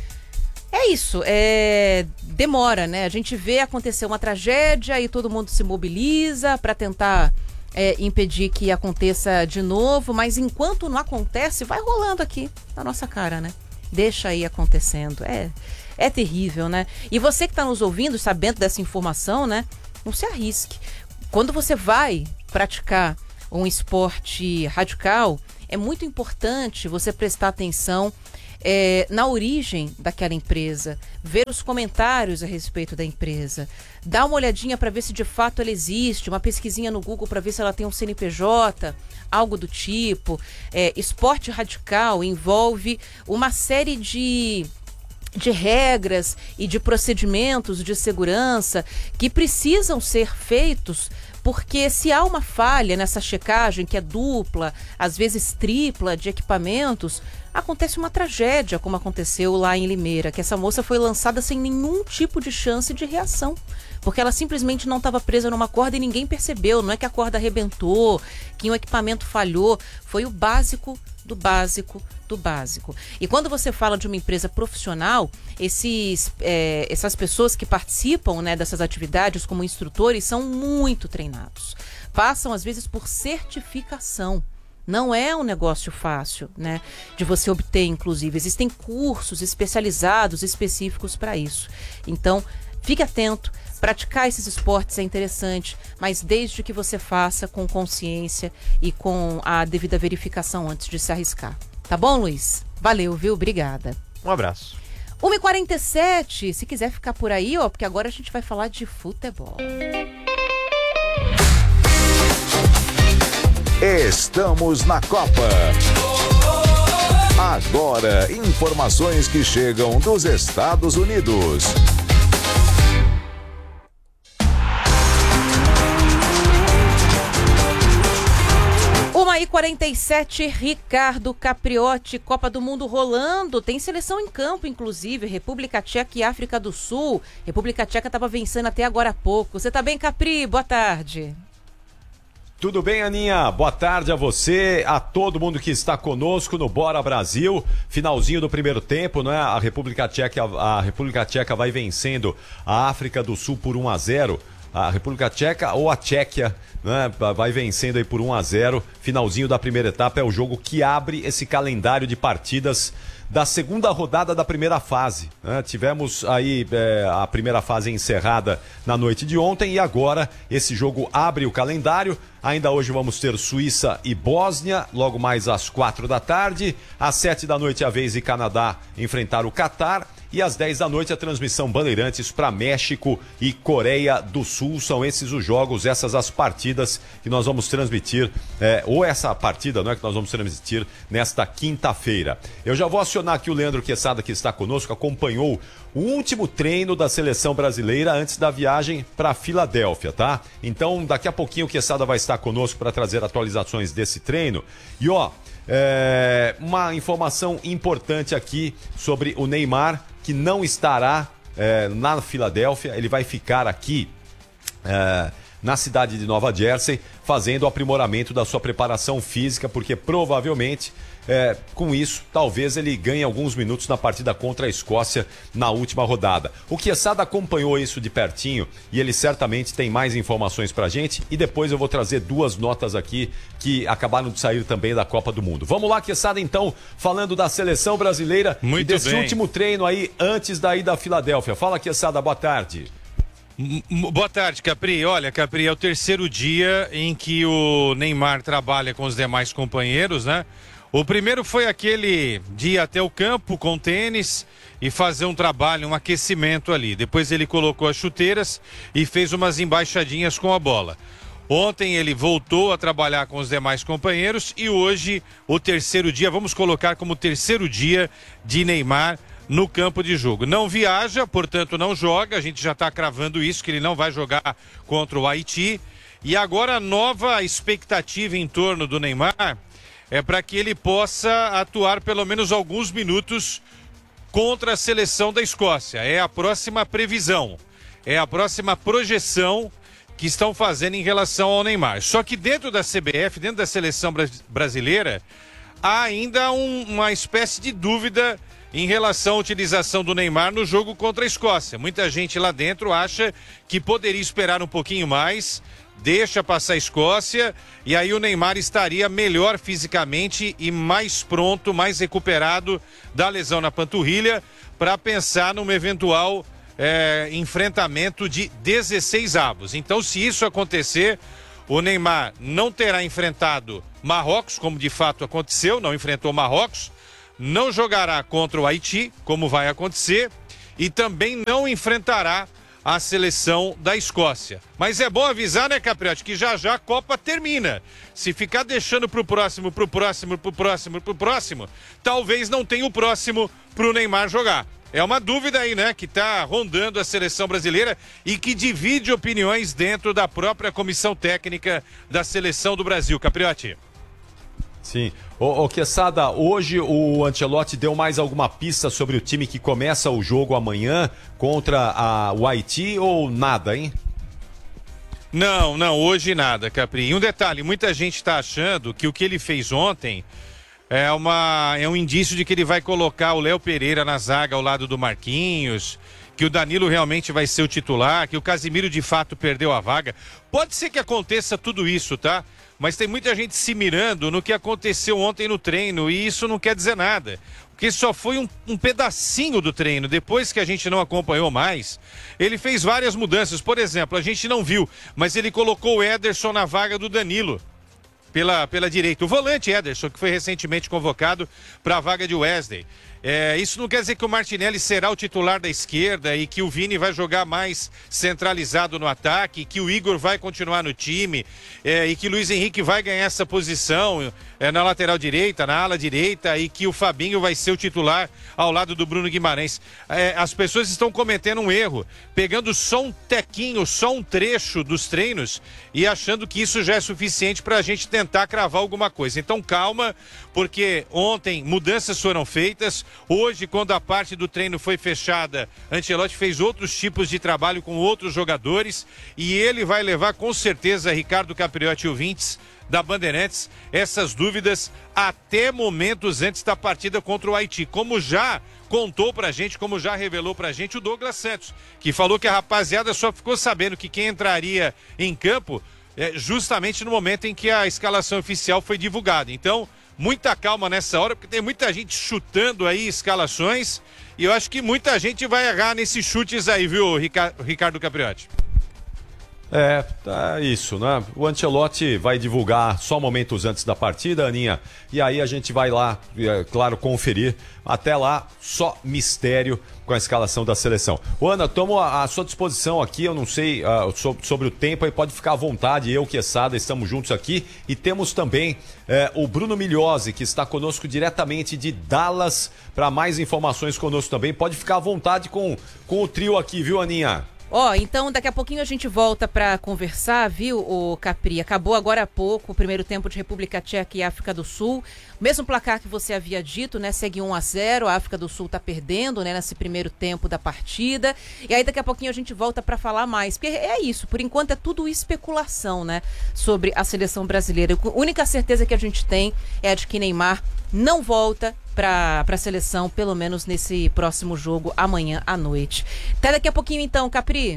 É isso, é... demora, né? A gente vê acontecer uma tragédia e todo mundo se mobiliza para tentar é, impedir que aconteça de novo, mas enquanto não acontece, vai rolando aqui na nossa cara, né? Deixa aí acontecendo. É, é terrível, né? E você que está nos ouvindo, sabendo dessa informação, né? não se arrisque. Quando você vai praticar um esporte radical, é muito importante você prestar atenção é, na origem daquela empresa, ver os comentários a respeito da empresa, dar uma olhadinha para ver se de fato ela existe, uma pesquisinha no Google para ver se ela tem um C N P J, algo do tipo. É, esporte radical envolve uma série de... de regras e de procedimentos de segurança que precisam ser feitos, porque se há uma falha nessa checagem, que é dupla, às vezes tripla, de equipamentos, acontece uma tragédia, como aconteceu lá em Limeira, que essa moça foi lançada sem nenhum tipo de chance de reação, porque ela simplesmente não estava presa numa corda e ninguém percebeu. Não é que a corda arrebentou, que um equipamento falhou, foi o básico do básico do básico. E quando você fala de uma empresa profissional, esses, é, essas pessoas que participam, né, dessas atividades como instrutores são muito treinados. Passam, às vezes, por certificação. Não é um negócio fácil, né, de você obter, inclusive. Existem cursos especializados, específicos para isso. Então, fique atento. Praticar esses esportes é interessante, mas desde que você faça com consciência e com a devida verificação antes de se arriscar. Tá bom, Luiz? Valeu, viu? Obrigada. Um abraço. uma e quarenta e sete, se quiser ficar por aí, ó, porque agora a gente vai falar de futebol. Estamos na Copa. Agora, informações que chegam dos Estados Unidos. uma e quarenta e sete, Ricardo Capriotti, Copa do Mundo rolando, tem seleção em campo, inclusive, República Tcheca e África do Sul. República Tcheca estava vencendo até agora há pouco. Você tá bem, Capri? Boa tarde. Tudo bem, Aninha? Boa tarde a você, a todo mundo que está conosco no Bora Brasil. Finalzinho do primeiro tempo, né? A República Tcheca, a República Tcheca vai vencendo a África do Sul por um a zero. A República Tcheca ou a Tchequia, né, vai vencendo aí por um a zero. Finalzinho da primeira etapa é o jogo que abre esse calendário de partidas da segunda rodada da primeira fase, né? Tivemos aí é, a primeira fase encerrada na noite de ontem e agora esse jogo abre o calendário. Ainda hoje vamos ter Suíça e Bósnia, logo mais às quatro da tarde. Às sete da noite a vez de Canadá enfrentar o Catar. E às dez da noite a transmissão Bandeirantes para México e Coreia do Sul. São esses os jogos, essas as partidas que nós vamos transmitir, é, ou essa partida, não é, que nós vamos transmitir nesta quinta-feira. Eu já vou acionar aqui o Leandro Quesada, que está conosco, acompanhou o último treino da seleção brasileira antes da viagem para Filadélfia, tá? Então daqui a pouquinho o Quesada vai estar conosco para trazer atualizações desse treino. E ó, é, uma informação importante aqui sobre o Neymar, que não estará é, na Filadélfia, ele vai ficar aqui é, na cidade de Nova Jersey, fazendo o aprimoramento da sua preparação física, porque provavelmente, é, com isso, talvez ele ganhe alguns minutos na partida contra a Escócia na última rodada. O Quesada acompanhou isso de pertinho e ele certamente tem mais informações pra gente, e depois eu vou trazer duas notas aqui que acabaram de sair também da Copa do Mundo. Vamos lá, Quesada, então, falando da seleção brasileira. Muito e desse bem. Último treino aí antes da ida à Filadélfia. Fala, Quesada, boa tarde. Boa tarde, Capri. Olha, Capri, é o terceiro dia em que o Neymar trabalha com os demais companheiros, né? O primeiro foi aquele de ir até o campo com tênis e fazer um trabalho, um aquecimento ali. Depois ele colocou as chuteiras e fez umas embaixadinhas com a bola. Ontem ele voltou a trabalhar com os demais companheiros e hoje o terceiro dia, vamos colocar como terceiro dia de Neymar no campo de jogo. Não viaja, portanto não joga, a gente já está cravando isso, que ele não vai jogar contra o Haiti. E agora a nova expectativa em torno do Neymar é para que ele possa atuar pelo menos alguns minutos contra a seleção da Escócia. É a próxima previsão, é a próxima projeção que estão fazendo em relação ao Neymar. Só que dentro da C B F, dentro da seleção brasileira, há ainda um, uma espécie de dúvida em relação à utilização do Neymar no jogo contra a Escócia. Muita gente lá dentro acha que poderia esperar um pouquinho mais, deixa passar a Escócia e aí o Neymar estaria melhor fisicamente e mais pronto, mais recuperado da lesão na panturrilha para pensar numa eventual é, enfrentamento de dezesseis avos. Então, se isso acontecer, o Neymar não terá enfrentado Marrocos, como de fato aconteceu, não enfrentou Marrocos, não jogará contra o Haiti, como vai acontecer, e também não enfrentará a seleção da Escócia. Mas é bom avisar, né, Capriotti, que já já a Copa termina. Se ficar deixando pro próximo, pro próximo, pro próximo, pro próximo, talvez não tenha o próximo pro Neymar jogar. É uma dúvida aí, né, que tá rondando a seleção brasileira e que divide opiniões dentro da própria comissão técnica da seleção do Brasil. Capriotti. Sim. Ô, ô Quesada, hoje o Ancelotti deu mais alguma pista sobre o time que começa o jogo amanhã contra a, o Haiti ou nada, hein? Não, não, hoje nada, Capri. E um detalhe, muita gente está achando que o que ele fez ontem é, uma, é um indício de que ele vai colocar o Léo Pereira na zaga ao lado do Marquinhos, que o Danilo realmente vai ser o titular, que o Casimiro de fato perdeu a vaga. Pode ser que aconteça tudo isso, tá? Mas tem muita gente se mirando no que aconteceu ontem no treino e isso não quer dizer nada. Porque só foi um, um pedacinho do treino. Depois que a gente não acompanhou mais, ele fez várias mudanças. Por exemplo, a gente não viu, mas ele colocou o Ederson na vaga do Danilo. Pela, pela direita. O volante Ederson, que foi recentemente convocado para a vaga de Wesley. É, isso não quer dizer que o Martinelli será o titular da esquerda e que o Vini vai jogar mais centralizado no ataque, que o Igor vai continuar no time é, e que o Luiz Henrique vai ganhar essa posição é, na lateral direita, na ala direita e que o Fabinho vai ser o titular ao lado do Bruno Guimarães. É, as pessoas estão cometendo um erro, pegando só um tequinho, só um trecho dos treinos e achando que isso já é suficiente para a gente tentar cravar alguma coisa. Então calma, porque ontem mudanças foram feitas. Hoje, quando a parte do treino foi fechada, Ancelotti fez outros tipos de trabalho com outros jogadores e ele vai levar com certeza, Ricardo Capriotti e ouvintes da Bandeirantes, essas dúvidas até momentos antes da partida contra o Haiti, como já contou pra gente, como já revelou pra gente o Douglas Santos, que falou que a rapaziada só ficou sabendo que quem entraria em campo é justamente no momento em que a escalação oficial foi divulgada. Então, muita calma nessa hora, porque tem muita gente chutando aí escalações e eu acho que muita gente vai errar nesses chutes aí, viu, Ricardo Capriotti? É, tá isso, né? O Ancelotti vai divulgar só momentos antes da partida, Aninha, e aí a gente vai lá, é, claro, conferir. Até lá, só mistério com a escalação da seleção. Ô, Ana, tomo a, a sua disposição aqui, eu não sei uh, so, sobre o tempo, aí pode ficar à vontade, eu, Quesada, estamos juntos aqui. E temos também eh, o Bruno Migliosi, que está conosco diretamente de Dallas, para mais informações conosco também. Pode ficar à vontade com, com o trio aqui, viu, Aninha? Ó, oh, então daqui a pouquinho a gente volta para conversar, viu, o Capri? Acabou agora há pouco o primeiro tempo de República Tcheca e África do Sul. Mesmo placar que você havia dito, né? Segue um a zero, a África do Sul tá perdendo, né? Nesse primeiro tempo da partida. E aí daqui a pouquinho a gente volta para falar mais. Porque é isso, por enquanto é tudo especulação, né? Sobre a seleção brasileira. A única certeza que a gente tem é a de que Neymar não volta para a seleção, pelo menos nesse próximo jogo, amanhã à noite. Até daqui a pouquinho então, Capri.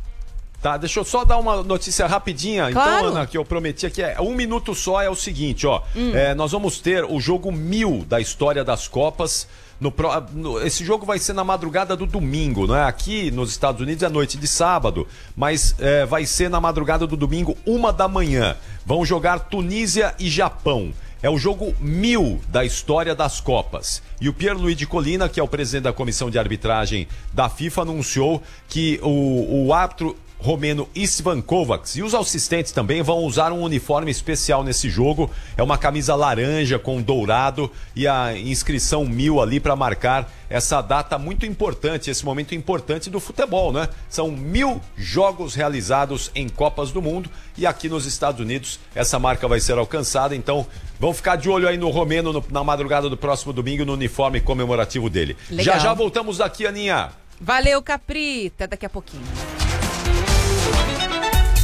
Tá, deixa eu só dar uma notícia rapidinha. Claro. Então, Ana, que eu prometi aqui, é um minuto só, é o seguinte, ó. Hum. É, nós vamos ter o jogo mil da história das Copas. No, no, esse jogo vai ser na madrugada do domingo, não é? Aqui nos Estados Unidos é noite de sábado, mas é, vai ser na madrugada do domingo, uma da manhã. Vão jogar Tunísia e Japão. É o jogo mil da história das Copas. E o Pierluigi Collina, que é o presidente da comissão de arbitragem da FIFA, anunciou que o, o árbitro romeno Istvan Kovacs e os assistentes também vão usar um uniforme especial nesse jogo. É uma camisa laranja com dourado e a inscrição mil ali para marcar essa data muito importante, esse momento importante do futebol, né? São mil jogos realizados em Copas do Mundo e aqui nos Estados Unidos essa marca vai ser alcançada, então vamos ficar de olho aí no romeno no, na madrugada do próximo domingo no uniforme comemorativo dele. Legal. Já já voltamos daqui, Aninha. Valeu, Capri. Até daqui a pouquinho.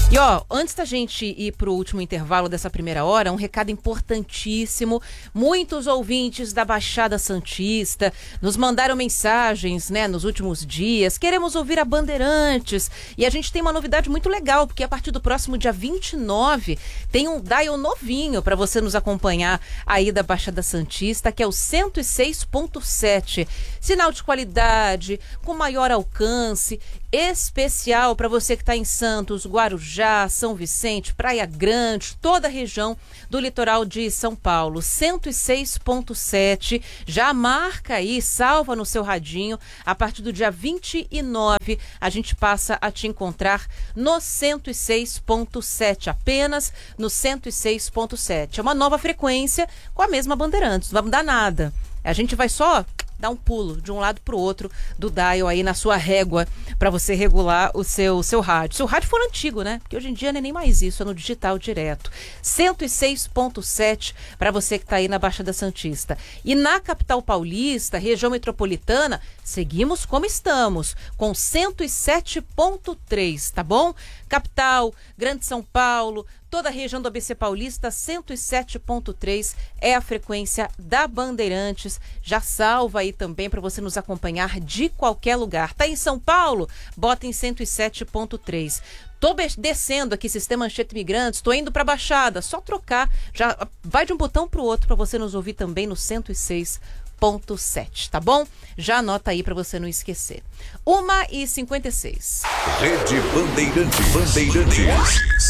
E ó, antes da gente ir pro último intervalo dessa primeira hora, um recado importantíssimo. Muitos ouvintes da Baixada Santista nos mandaram mensagens, né, nos últimos dias. Queremos ouvir a Bandeirantes. E a gente tem uma novidade muito legal, porque a partir do próximo dia vinte e nove tem um dial novinho para você nos acompanhar aí da Baixada Santista, que é o cento e seis ponto sete. Sinal de qualidade, com maior alcance, especial para você que está em Santos, Guarujá, São Vicente, Praia Grande, toda a região do litoral de São Paulo. cento e seis ponto sete, já marca aí, salva no seu radinho. A partir do dia vinte e nove, a gente passa a te encontrar no cento e seis ponto sete, apenas no cento e seis ponto sete. É uma nova frequência com a mesma Bandeirantes, não vai mudar nada. A gente vai só dar um pulo de um lado para o outro do dial aí na sua régua para você regular o seu, seu rádio. Se o rádio for antigo, né? Porque hoje em dia não é nem mais isso, é no digital direto. cento e seis ponto sete para você que está aí na Baixada Santista. E na capital paulista, região metropolitana, seguimos como estamos, com cento e sete ponto três, tá bom? Capital, Grande São Paulo, toda a região do A B C Paulista, cento e sete ponto três é a frequência da Bandeirantes. Já salva aí também para você nos acompanhar de qualquer lugar. Tá em São Paulo? Bota em cento e sete ponto três. Tô descendo aqui, Sistema Anchieta Imigrantes, tô indo para Baixada, só trocar, já vai de um botão para o outro para você nos ouvir também no cento e seis ponto sete, tá bom? Já anota aí para você não esquecer. uma e cinquenta e seis. Rede Bandeirantes. Bandeirantes.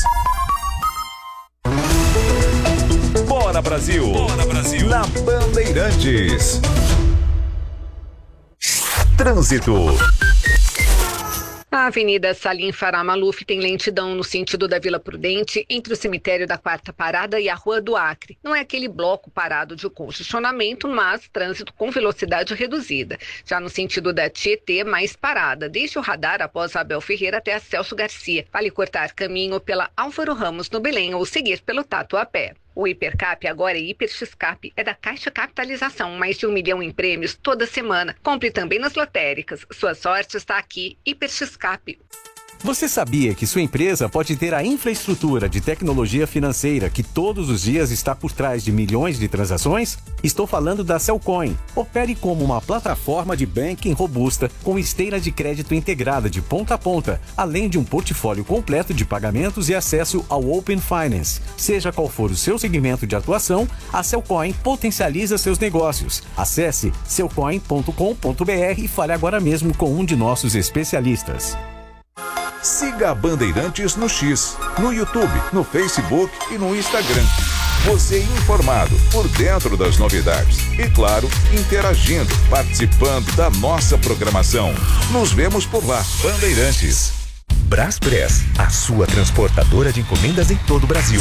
Bora Brasil. Bora Brasil. Na Bandeirantes. Trânsito. A Avenida Salim Farah Maluf tem lentidão no sentido da Vila Prudente, entre o cemitério da Quarta Parada e a Rua do Acre. Não é aquele bloco parado de congestionamento, mas trânsito com velocidade reduzida. Já no sentido da Tietê, mais parada, desde o radar após a Abel Ferreira até a Celso Garcia. Vale cortar caminho pela Álvaro Ramos no Belém ou seguir pelo Tatuapé. O Hipercap agora é Hiper X-Cap, é da Caixa Capitalização, mais de um milhão em prêmios toda semana. Compre também nas lotéricas. Sua sorte está aqui, Hiper X-Cap. Você sabia que sua empresa pode ter a infraestrutura de tecnologia financeira que todos os dias está por trás de milhões de transações? Estou falando da Cellcoin. Opere como uma plataforma de banking robusta com esteira de crédito integrada de ponta a ponta, além de um portfólio completo de pagamentos e acesso ao Open Finance. Seja qual for o seu segmento de atuação, a Cellcoin potencializa seus negócios. Acesse cellcoin ponto com ponto br e fale agora mesmo com um de nossos especialistas. Siga a Bandeirantes no X, no YouTube, no Facebook e no Instagram. Você informado, por dentro das novidades e, claro, interagindo, participando da nossa programação. Nos vemos por lá. Bandeirantes. Braspress, a sua transportadora de encomendas em todo o Brasil.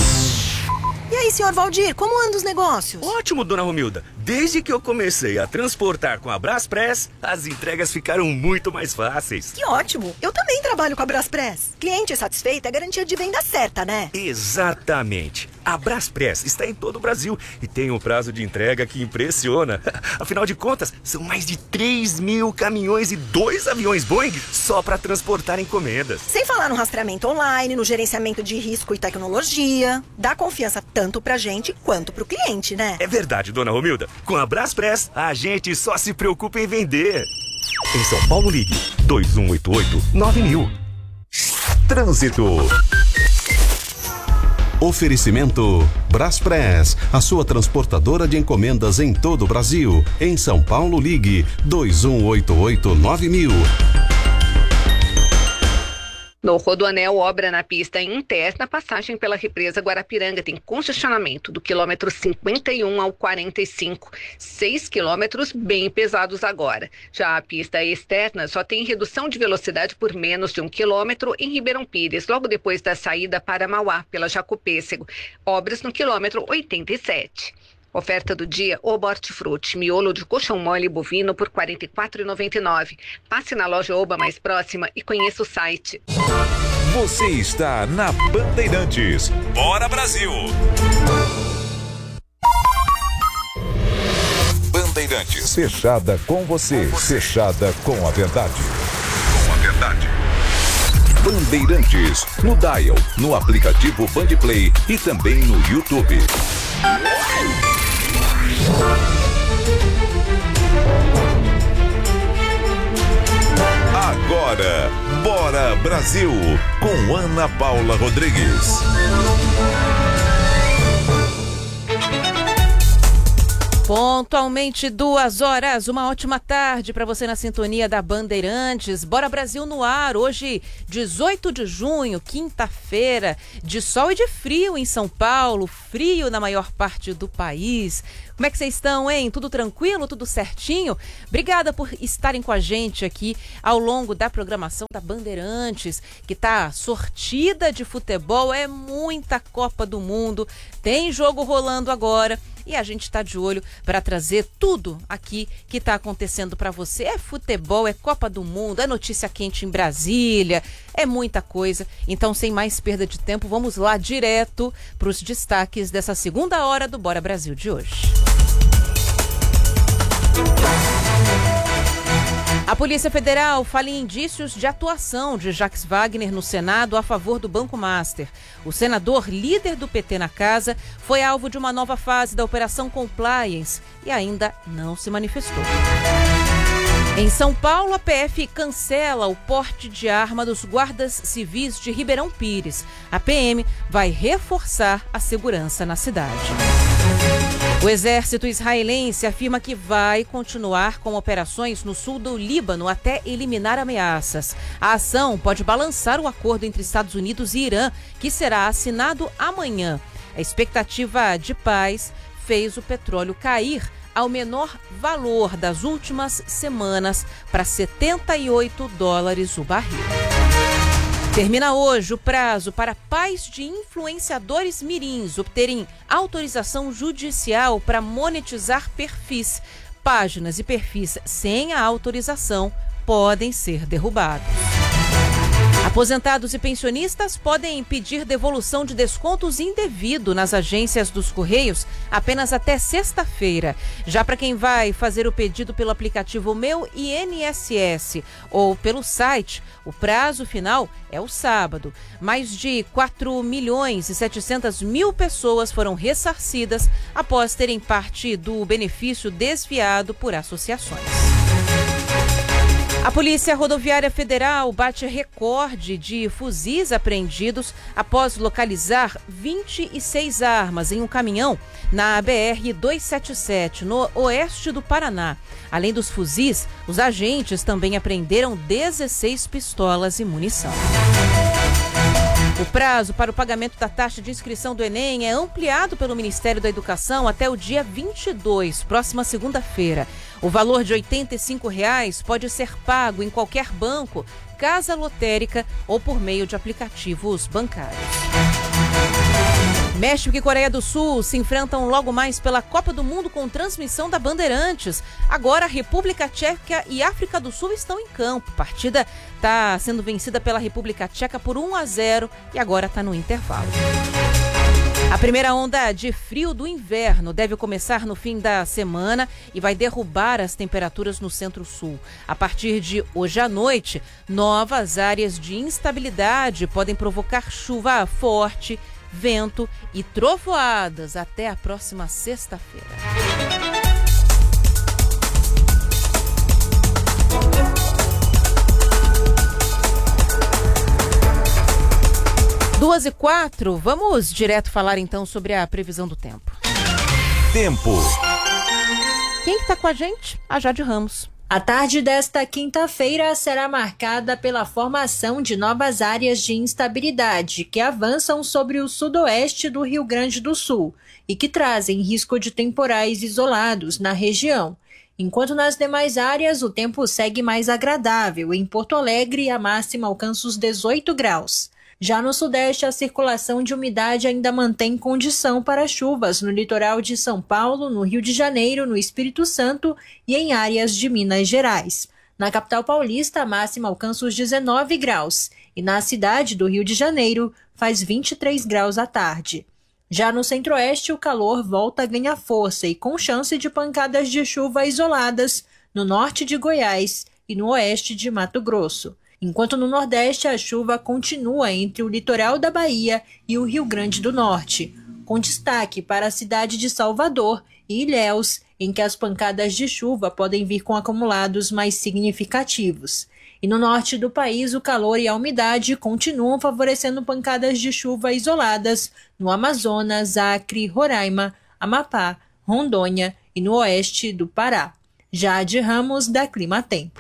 E aí, senhor Valdir, como andam os negócios? Ótimo, dona Romilda. Desde que eu comecei a transportar com a Braspress, as entregas ficaram muito mais fáceis. Que ótimo! Eu também trabalho com a Braspress. Cliente satisfeito é garantia de venda certa, né? Exatamente. A Braspress está em todo o Brasil e tem um prazo de entrega que impressiona. Afinal de contas, são mais de três mil caminhões e dois aviões Boeing só para transportar encomendas. Sem falar no rastreamento online, no gerenciamento de risco e tecnologia. Dá confiança tanto pra gente quanto pro cliente, né? É verdade, dona Romilda. Com a Braspress, a gente só se preocupa em vender. Em São Paulo, ligue dois um oito oito nove mil. Trânsito. Oferecimento Braspress, a sua transportadora de encomendas em todo o Brasil. Em São Paulo, ligue dois um oito oito nove mil. No Rodoanel, obra na pista interna, passagem pela represa Guarapiranga tem congestionamento do quilômetro cinquenta e um ao quarenta e cinco, seis quilômetros bem pesados agora. Já a pista externa só tem redução de velocidade por menos de um quilômetro em Ribeirão Pires, logo depois da saída para Mauá, pela Jacopêssego. Obras no quilômetro oitenta e sete. Oferta do dia, Oba Hortifruti, miolo de colchão mole bovino por quarenta e quatro reais e noventa e nove centavos. Passe na loja Oba mais próxima e conheça o site. Você está na Bandeirantes. Bora Brasil! Bandeirantes. Fechada com você, fechada com a verdade. Com a verdade. Bandeirantes, no Dial, no aplicativo Bandplay e também no YouTube. Agora, Bora Brasil, com Ana Paula Rodrigues. Pontualmente duas horas, uma ótima tarde para você na sintonia da Bandeirantes. Bora Brasil no ar, hoje dezoito de junho, quinta-feira, de sol e de frio em São Paulo, frio na maior parte do país. Como é que vocês estão, hein? Tudo tranquilo? Tudo certinho? Obrigada por estarem com a gente aqui ao longo da programação da Bandeirantes, que tá sortida de futebol, é muita Copa do Mundo, tem jogo rolando agora. E a gente está de olho para trazer tudo aqui que está acontecendo para você. É futebol, é Copa do Mundo, é notícia quente em Brasília, é muita coisa. Então, sem mais perda de tempo, vamos lá direto para os destaques dessa segunda hora do Bora Brasil de hoje. A Polícia Federal fala em indícios de atuação de Jacques Wagner no Senado a favor do Banco Master. O senador, líder do P T na casa, foi alvo de uma nova fase da Operação Compliance e ainda não se manifestou. Em São Paulo, a P F cancela o porte de arma dos guardas civis de Ribeirão Pires. A P M vai reforçar a segurança na cidade. O exército israelense afirma que vai continuar com operações no sul do Líbano até eliminar ameaças. A ação pode balançar o acordo entre Estados Unidos e Irã, que será assinado amanhã. A expectativa de paz fez o petróleo cair ao menor valor das últimas semanas para setenta e oito dólares o barril. Termina hoje o prazo para pais de influenciadores mirins obterem autorização judicial para monetizar perfis. Páginas e perfis sem a autorização podem ser derrubados. Aposentados e pensionistas podem pedir devolução de descontos indevido nas agências dos Correios apenas até sexta-feira. Já para quem vai fazer o pedido pelo aplicativo Meu I N S S ou pelo site, o prazo final é o sábado. Mais de quatro milhões e setecentas mil pessoas foram ressarcidas após terem parte do benefício desviado por associações. A Polícia Rodoviária Federal bate recorde de fuzis apreendidos após localizar vinte e seis armas em um caminhão na B R duzentos e setenta e sete, no oeste do Paraná. Além dos fuzis, os agentes também apreenderam dezesseis pistolas e munição. O prazo para o pagamento da taxa de inscrição do Enem é ampliado pelo Ministério da Educação até o dia vinte e dois, próxima segunda-feira. O valor de oitenta e cinco reais pode ser pago em qualquer banco, casa lotérica ou por meio de aplicativos bancários. México e Coreia do Sul se enfrentam logo mais pela Copa do Mundo com transmissão da Bandeirantes. Agora, a República Tcheca e África do Sul estão em campo. A partida está sendo vencida pela República Tcheca por um a zero e agora está no intervalo. A primeira onda de frio do inverno deve começar no fim da semana e vai derrubar as temperaturas no centro-sul. A partir de hoje à noite, novas áreas de instabilidade podem provocar chuva forte, vento e trovoadas até a próxima sexta-feira. Duas e quatro, vamos direto falar então sobre a previsão do tempo. Tempo. Quem que tá com a gente? A Jade Ramos. A tarde desta quinta-feira será marcada pela formação de novas áreas de instabilidade que avançam sobre o sudoeste do Rio Grande do Sul e que trazem risco de temporais isolados na região. Enquanto nas demais áreas o tempo segue mais agradável. Em Porto Alegre, a máxima alcança os dezoito graus. Já no sudeste, a circulação de umidade ainda mantém condição para chuvas no litoral de São Paulo, no Rio de Janeiro, no Espírito Santo e em áreas de Minas Gerais. Na capital paulista, a máxima alcança os dezenove graus e na cidade do Rio de Janeiro faz vinte e três graus à tarde. Já no centro-oeste, o calor volta a ganhar força e com chance de pancadas de chuva isoladas no norte de Goiás e no oeste de Mato Grosso. enquanto no Nordeste a chuva continua entre o litoral da Bahia e o Rio Grande do Norte, com destaque para a cidade de Salvador e Ilhéus, em que as pancadas de chuva podem vir com acumulados mais significativos. E no norte do país, o calor e a umidade continuam favorecendo pancadas de chuva isoladas no Amazonas, Acre, Roraima, Amapá, Rondônia e no oeste do Pará. Jade Ramos, da Climatempo.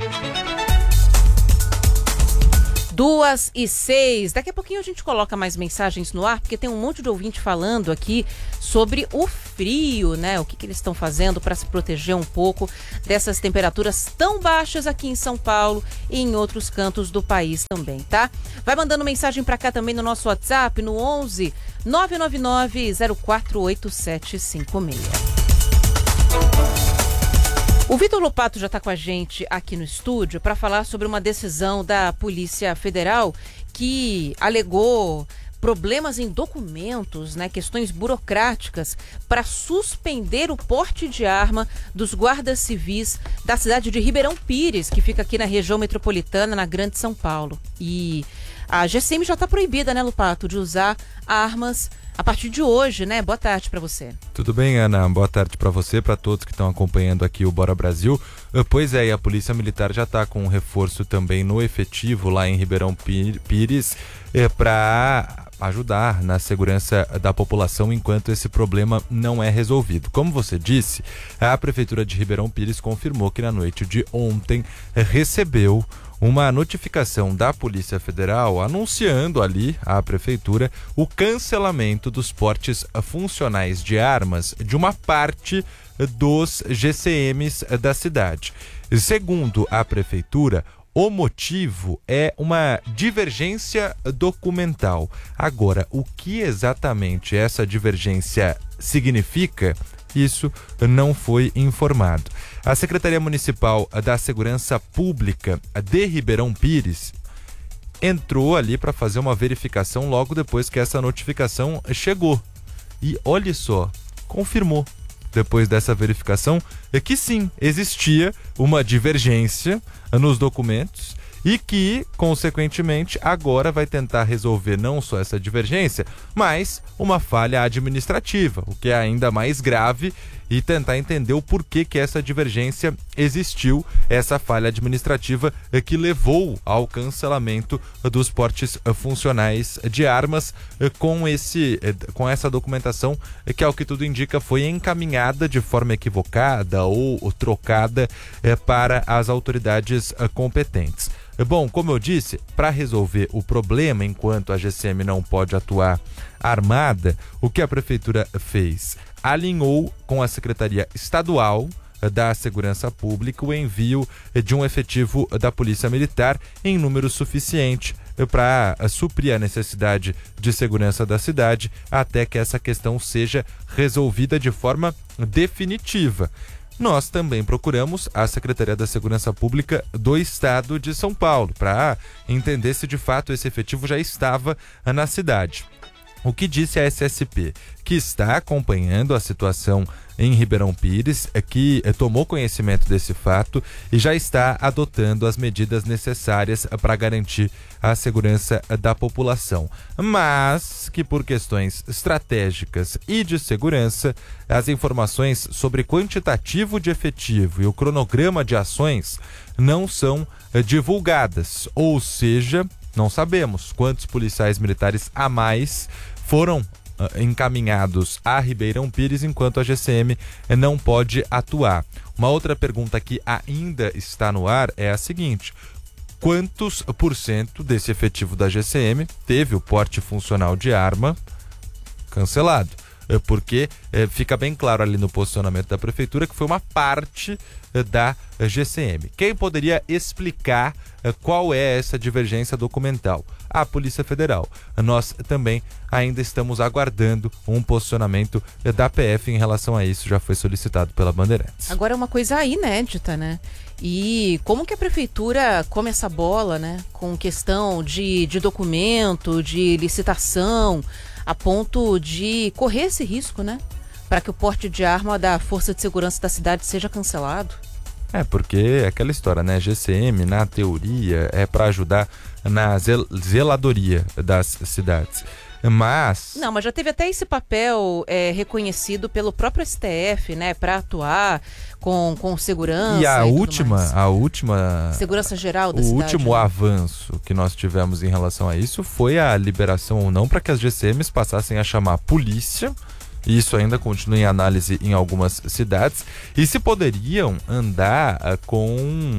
Duas e seis. Daqui a pouquinho a gente coloca mais mensagens no ar, porque tem um monte de ouvinte falando aqui sobre o frio, né? O que, que eles estão fazendo para se proteger um pouco dessas temperaturas tão baixas aqui em São Paulo e em outros cantos do país também, tá? Vai mandando mensagem para cá também no nosso WhatsApp, no onze nove nove nove zero quatro oito sete cinco seis. O Vitor Lopato já está com a gente aqui no estúdio para falar sobre uma decisão da Polícia Federal que alegou problemas em documentos, né, questões burocráticas, para suspender o porte de arma dos guardas civis da cidade de Ribeirão Pires, que fica aqui na região metropolitana, na Grande São Paulo. E a G C M já está proibida, né, Lopato, de usar armas a partir de hoje, né? Boa tarde para você. Tudo bem, Ana? Boa tarde para você, para todos que estão acompanhando aqui o Bora Brasil. Pois é, e a Polícia Militar já está com um reforço também no efetivo lá em Ribeirão Pires é, para ajudar na segurança da população enquanto esse problema não é resolvido. Como você disse, a Prefeitura de Ribeirão Pires confirmou que na noite de ontem recebeu uma notificação da Polícia Federal anunciando ali à Prefeitura o cancelamento dos portes funcionais de armas de uma parte dos G C Ms da cidade. Segundo a Prefeitura, o motivo é uma divergência documental. Agora, o que exatamente essa divergência significa? Isso não foi informado. A Secretaria Municipal da Segurança Pública de Ribeirão Pires entrou ali para fazer uma verificação logo depois que essa notificação chegou. E olha só, confirmou depois dessa verificação que sim, existia uma divergência nos documentos e que, consequentemente, agora vai tentar resolver não só essa divergência, mas uma falha administrativa, o que é ainda mais grave, e tentar entender o porquê que essa divergência existiu, essa falha administrativa que levou ao cancelamento dos portes funcionais de armas com, esse, com essa documentação que, ao que tudo indica, foi encaminhada de forma equivocada ou trocada para as autoridades competentes. Bom, como eu disse, para resolver o problema, enquanto a G C M não pode atuar armada, o que a Prefeitura fez? Alinhou com a Secretaria Estadual da Segurança Pública o envio de um efetivo da Polícia Militar em número suficiente para suprir a necessidade de segurança da cidade até que essa questão seja resolvida de forma definitiva. Nós também procuramos a Secretaria da Segurança Pública do Estado de São Paulo para entender se de fato esse efetivo já estava na cidade. O que disse a S S P? Que está acompanhando a situação em Ribeirão Pires, que tomou conhecimento desse fato e já está adotando as medidas necessárias para garantir a segurança da população. Mas que por questões estratégicas e de segurança, as informações sobre quantitativo de efetivo e o cronograma de ações não são divulgadas, ou seja, não sabemos quantos policiais militares a mais foram uh, encaminhados a Ribeirão Pires enquanto a G C M não pode atuar. Uma outra pergunta que ainda está no ar é a seguinte: quantos por cento desse efetivo da G C M teve o porte funcional de arma cancelado? Porque eh, fica bem claro ali no posicionamento da Prefeitura que foi uma parte eh, da G C M. Quem poderia explicar eh, qual é essa divergência documental? A Polícia Federal. Nós também ainda estamos aguardando um posicionamento eh, da P F em relação a isso, já foi solicitado pela Bandeirantes. Agora é uma coisa inédita, né? E como que a Prefeitura come essa bola, né? Com questão de, de documento, de licitação, a ponto de correr esse risco, né? Para que o porte de arma da Força de Segurança da cidade seja cancelado. É, porque é aquela história, né? G C M, na teoria, é para ajudar na zel- zeladoria das cidades. Mas... Não, mas já teve até esse papel é, reconhecido pelo próprio S T F, né? Para atuar com, com segurança E a e última, mais. a última... Segurança geral da o cidade. O último né? avanço que nós tivemos em relação a isso foi a liberação ou não para que as G C Ms passassem a chamar a polícia. Isso ainda continua em análise em algumas cidades. E se poderiam andar uh, com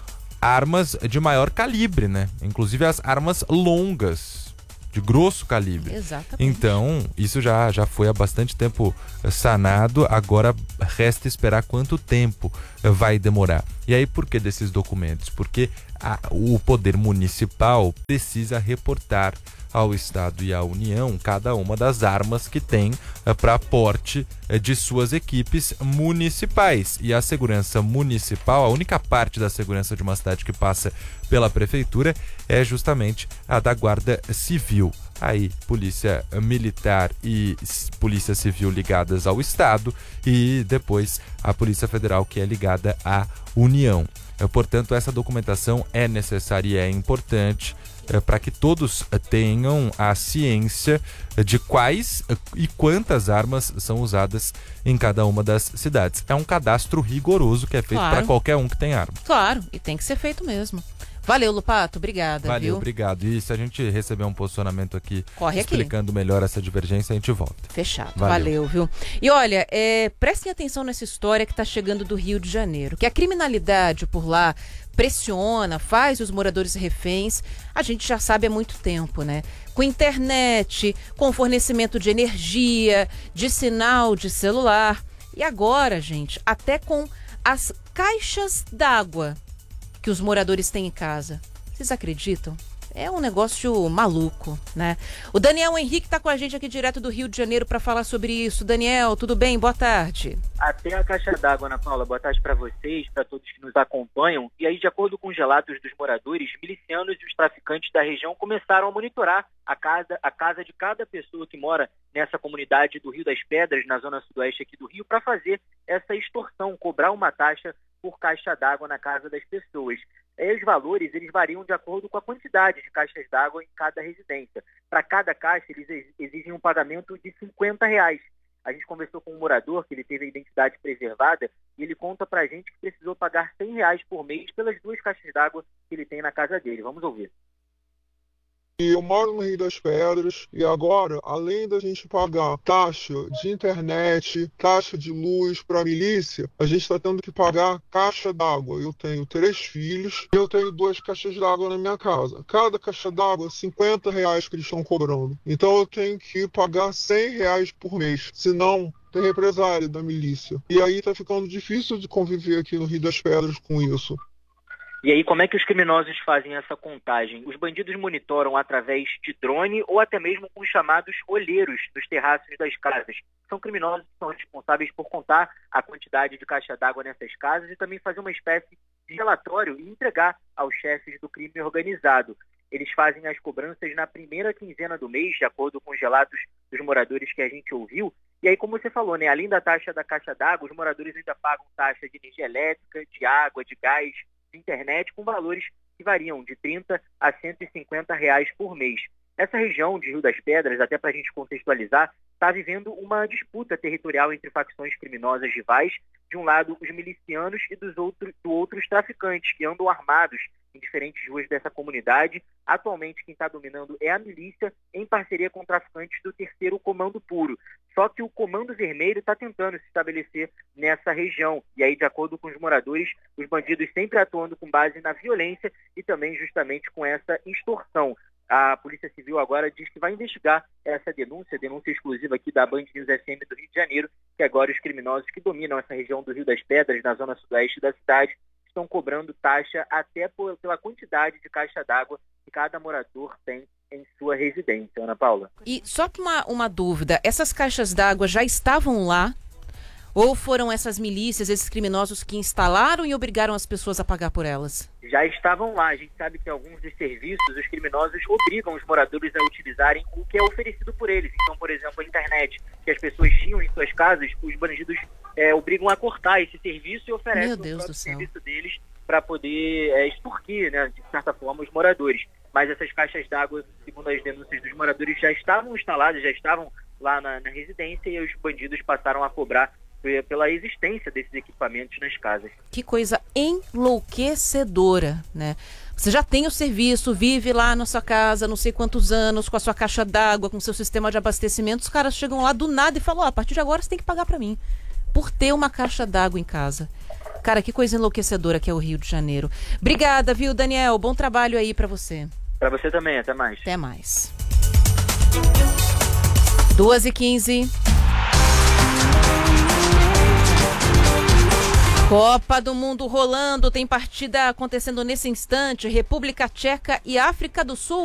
armas de maior calibre, né? Inclusive as armas longas, de grosso calibre. Exatamente. Então, isso já, já foi há bastante tempo sanado. Agora resta esperar quanto tempo vai demorar. E aí, por que desses documentos? Porque a, o poder municipal precisa reportar ao Estado e à União cada uma das armas que tem uh, para porte uh, de suas equipes municipais. E a segurança municipal, a única parte da segurança de uma cidade que passa pela prefeitura é justamente a da Guarda Civil. Aí, polícia militar e polícia civil ligadas ao Estado e depois a Polícia Federal, que é ligada à União. Uh, portanto, essa documentação é necessária e é importante É, para que todos tenham a ciência de quais e quantas armas são usadas em cada uma das cidades. É um cadastro rigoroso que é feito Claro. para qualquer um que tem arma. Claro, e tem que ser feito mesmo. Valeu, Lupato, obrigada. Valeu, viu? obrigado. E se a gente receber um posicionamento aqui Corre aqui. explicando melhor essa divergência, a gente volta. Fechado, Valeu. valeu, viu? E olha, é, prestem atenção nessa história que está chegando do Rio de Janeiro, que a criminalidade por lá pressiona, faz os moradores reféns, a gente já sabe há muito tempo, né? Com internet, com fornecimento de energia, de sinal de celular. E agora, gente, até com as caixas d'água que os moradores têm em casa. Vocês acreditam? É um negócio maluco, né? O Daniel Henrique está com a gente aqui direto do Rio de Janeiro para falar sobre isso. Daniel, tudo bem? Boa tarde. Até a caixa d'água, Ana Paula. Boa tarde para vocês, para todos que nos acompanham. E aí, de acordo com os relatos dos moradores, milicianos e os traficantes da região começaram a monitorar a casa, a casa de cada pessoa que mora nessa comunidade do Rio das Pedras, na zona sudoeste aqui do Rio, para fazer essa extorsão, cobrar uma taxa por caixa d'água na casa das pessoas. E os valores eles variam de acordo com a quantidade de caixas d'água em cada residência. Para cada caixa, eles exigem um pagamento de cinquenta reais. A gente conversou com um morador que ele teve a identidade preservada e ele conta para a gente que precisou pagar cem reais por mês pelas duas caixas d'água que ele tem na casa dele. Vamos ouvir. Eu moro no Rio das Pedras e agora, além da gente pagar taxa de internet, taxa de luz para a milícia, a gente está tendo que pagar caixa d'água. Eu tenho três filhos e eu tenho duas caixas d'água na minha casa. Cada caixa d'água, cinquenta reais que eles estão cobrando. Então eu tenho que pagar cem reais por mês, senão tem represália da milícia. E aí está ficando difícil de conviver aqui no Rio das Pedras com isso. E aí, como é que os criminosos fazem essa contagem? Os bandidos monitoram através de drone ou até mesmo com os chamados olheiros nos terraços das casas. São criminosos que são responsáveis por contar a quantidade de caixa d'água nessas casas e também fazer uma espécie de relatório e entregar aos chefes do crime organizado. Eles fazem as cobranças na primeira quinzena do mês, de acordo com os relatos dos moradores que a gente ouviu. E aí, como você falou, né, além da taxa da caixa d'água, os moradores ainda pagam taxa de energia elétrica, de água, de gás, internet, com valores que variam de trinta a cento e cinquenta reais por mês. Essa região de Rio das Pedras, até para a gente contextualizar, está vivendo uma disputa territorial entre facções criminosas rivais, de um lado os milicianos e dos outro, do outro os traficantes, que andam armados em diferentes ruas dessa comunidade. Atualmente quem está dominando é a milícia, em parceria com traficantes do terceiro Comando Puro. Só que o Comando Vermelho está tentando se estabelecer nessa região. E aí, de acordo com os moradores, os bandidos sempre atuando com base na violência e também justamente com essa extorsão. A Polícia Civil agora diz que vai investigar essa denúncia, denúncia exclusiva aqui da Band News F M do Rio de Janeiro, que agora os criminosos que dominam essa região do Rio das Pedras, na zona sudoeste da cidade, estão cobrando taxa até por, pela quantidade de caixa d'água que cada morador tem em sua residência. Ana Paula. E só uma, uma dúvida, essas caixas d'água já estavam lá? Ou foram essas milícias, esses criminosos que instalaram e obrigaram as pessoas a pagar por elas? Já estavam lá. A gente sabe que alguns dos serviços, os criminosos obrigam os moradores a utilizarem o que é oferecido por eles. Então, por exemplo, a internet que as pessoas tinham em suas casas, os bandidos é, obrigam a cortar esse serviço e oferecem Meu Deus o do céu. serviço deles para poder é, extorquir, né, de certa forma, os moradores. Mas essas caixas d'água, segundo as denúncias dos moradores, já estavam instaladas, já estavam lá na, na residência e os bandidos passaram a cobrar pela existência desses equipamentos nas casas. Que coisa enlouquecedora, né? Você já tem o serviço, vive lá na sua casa, não sei quantos anos, com a sua caixa d'água, com o seu sistema de abastecimento, os caras chegam lá do nada e falam, ó, a partir de agora você tem que pagar pra mim, por ter uma caixa d'água em casa. Cara, que coisa enlouquecedora que é o Rio de Janeiro. Obrigada, viu, Daniel? Bom trabalho aí pra você. Pra você também, até mais. Até mais. duas e quinze. Copa do Mundo rolando, tem partida acontecendo nesse instante, República Tcheca e África do Sul.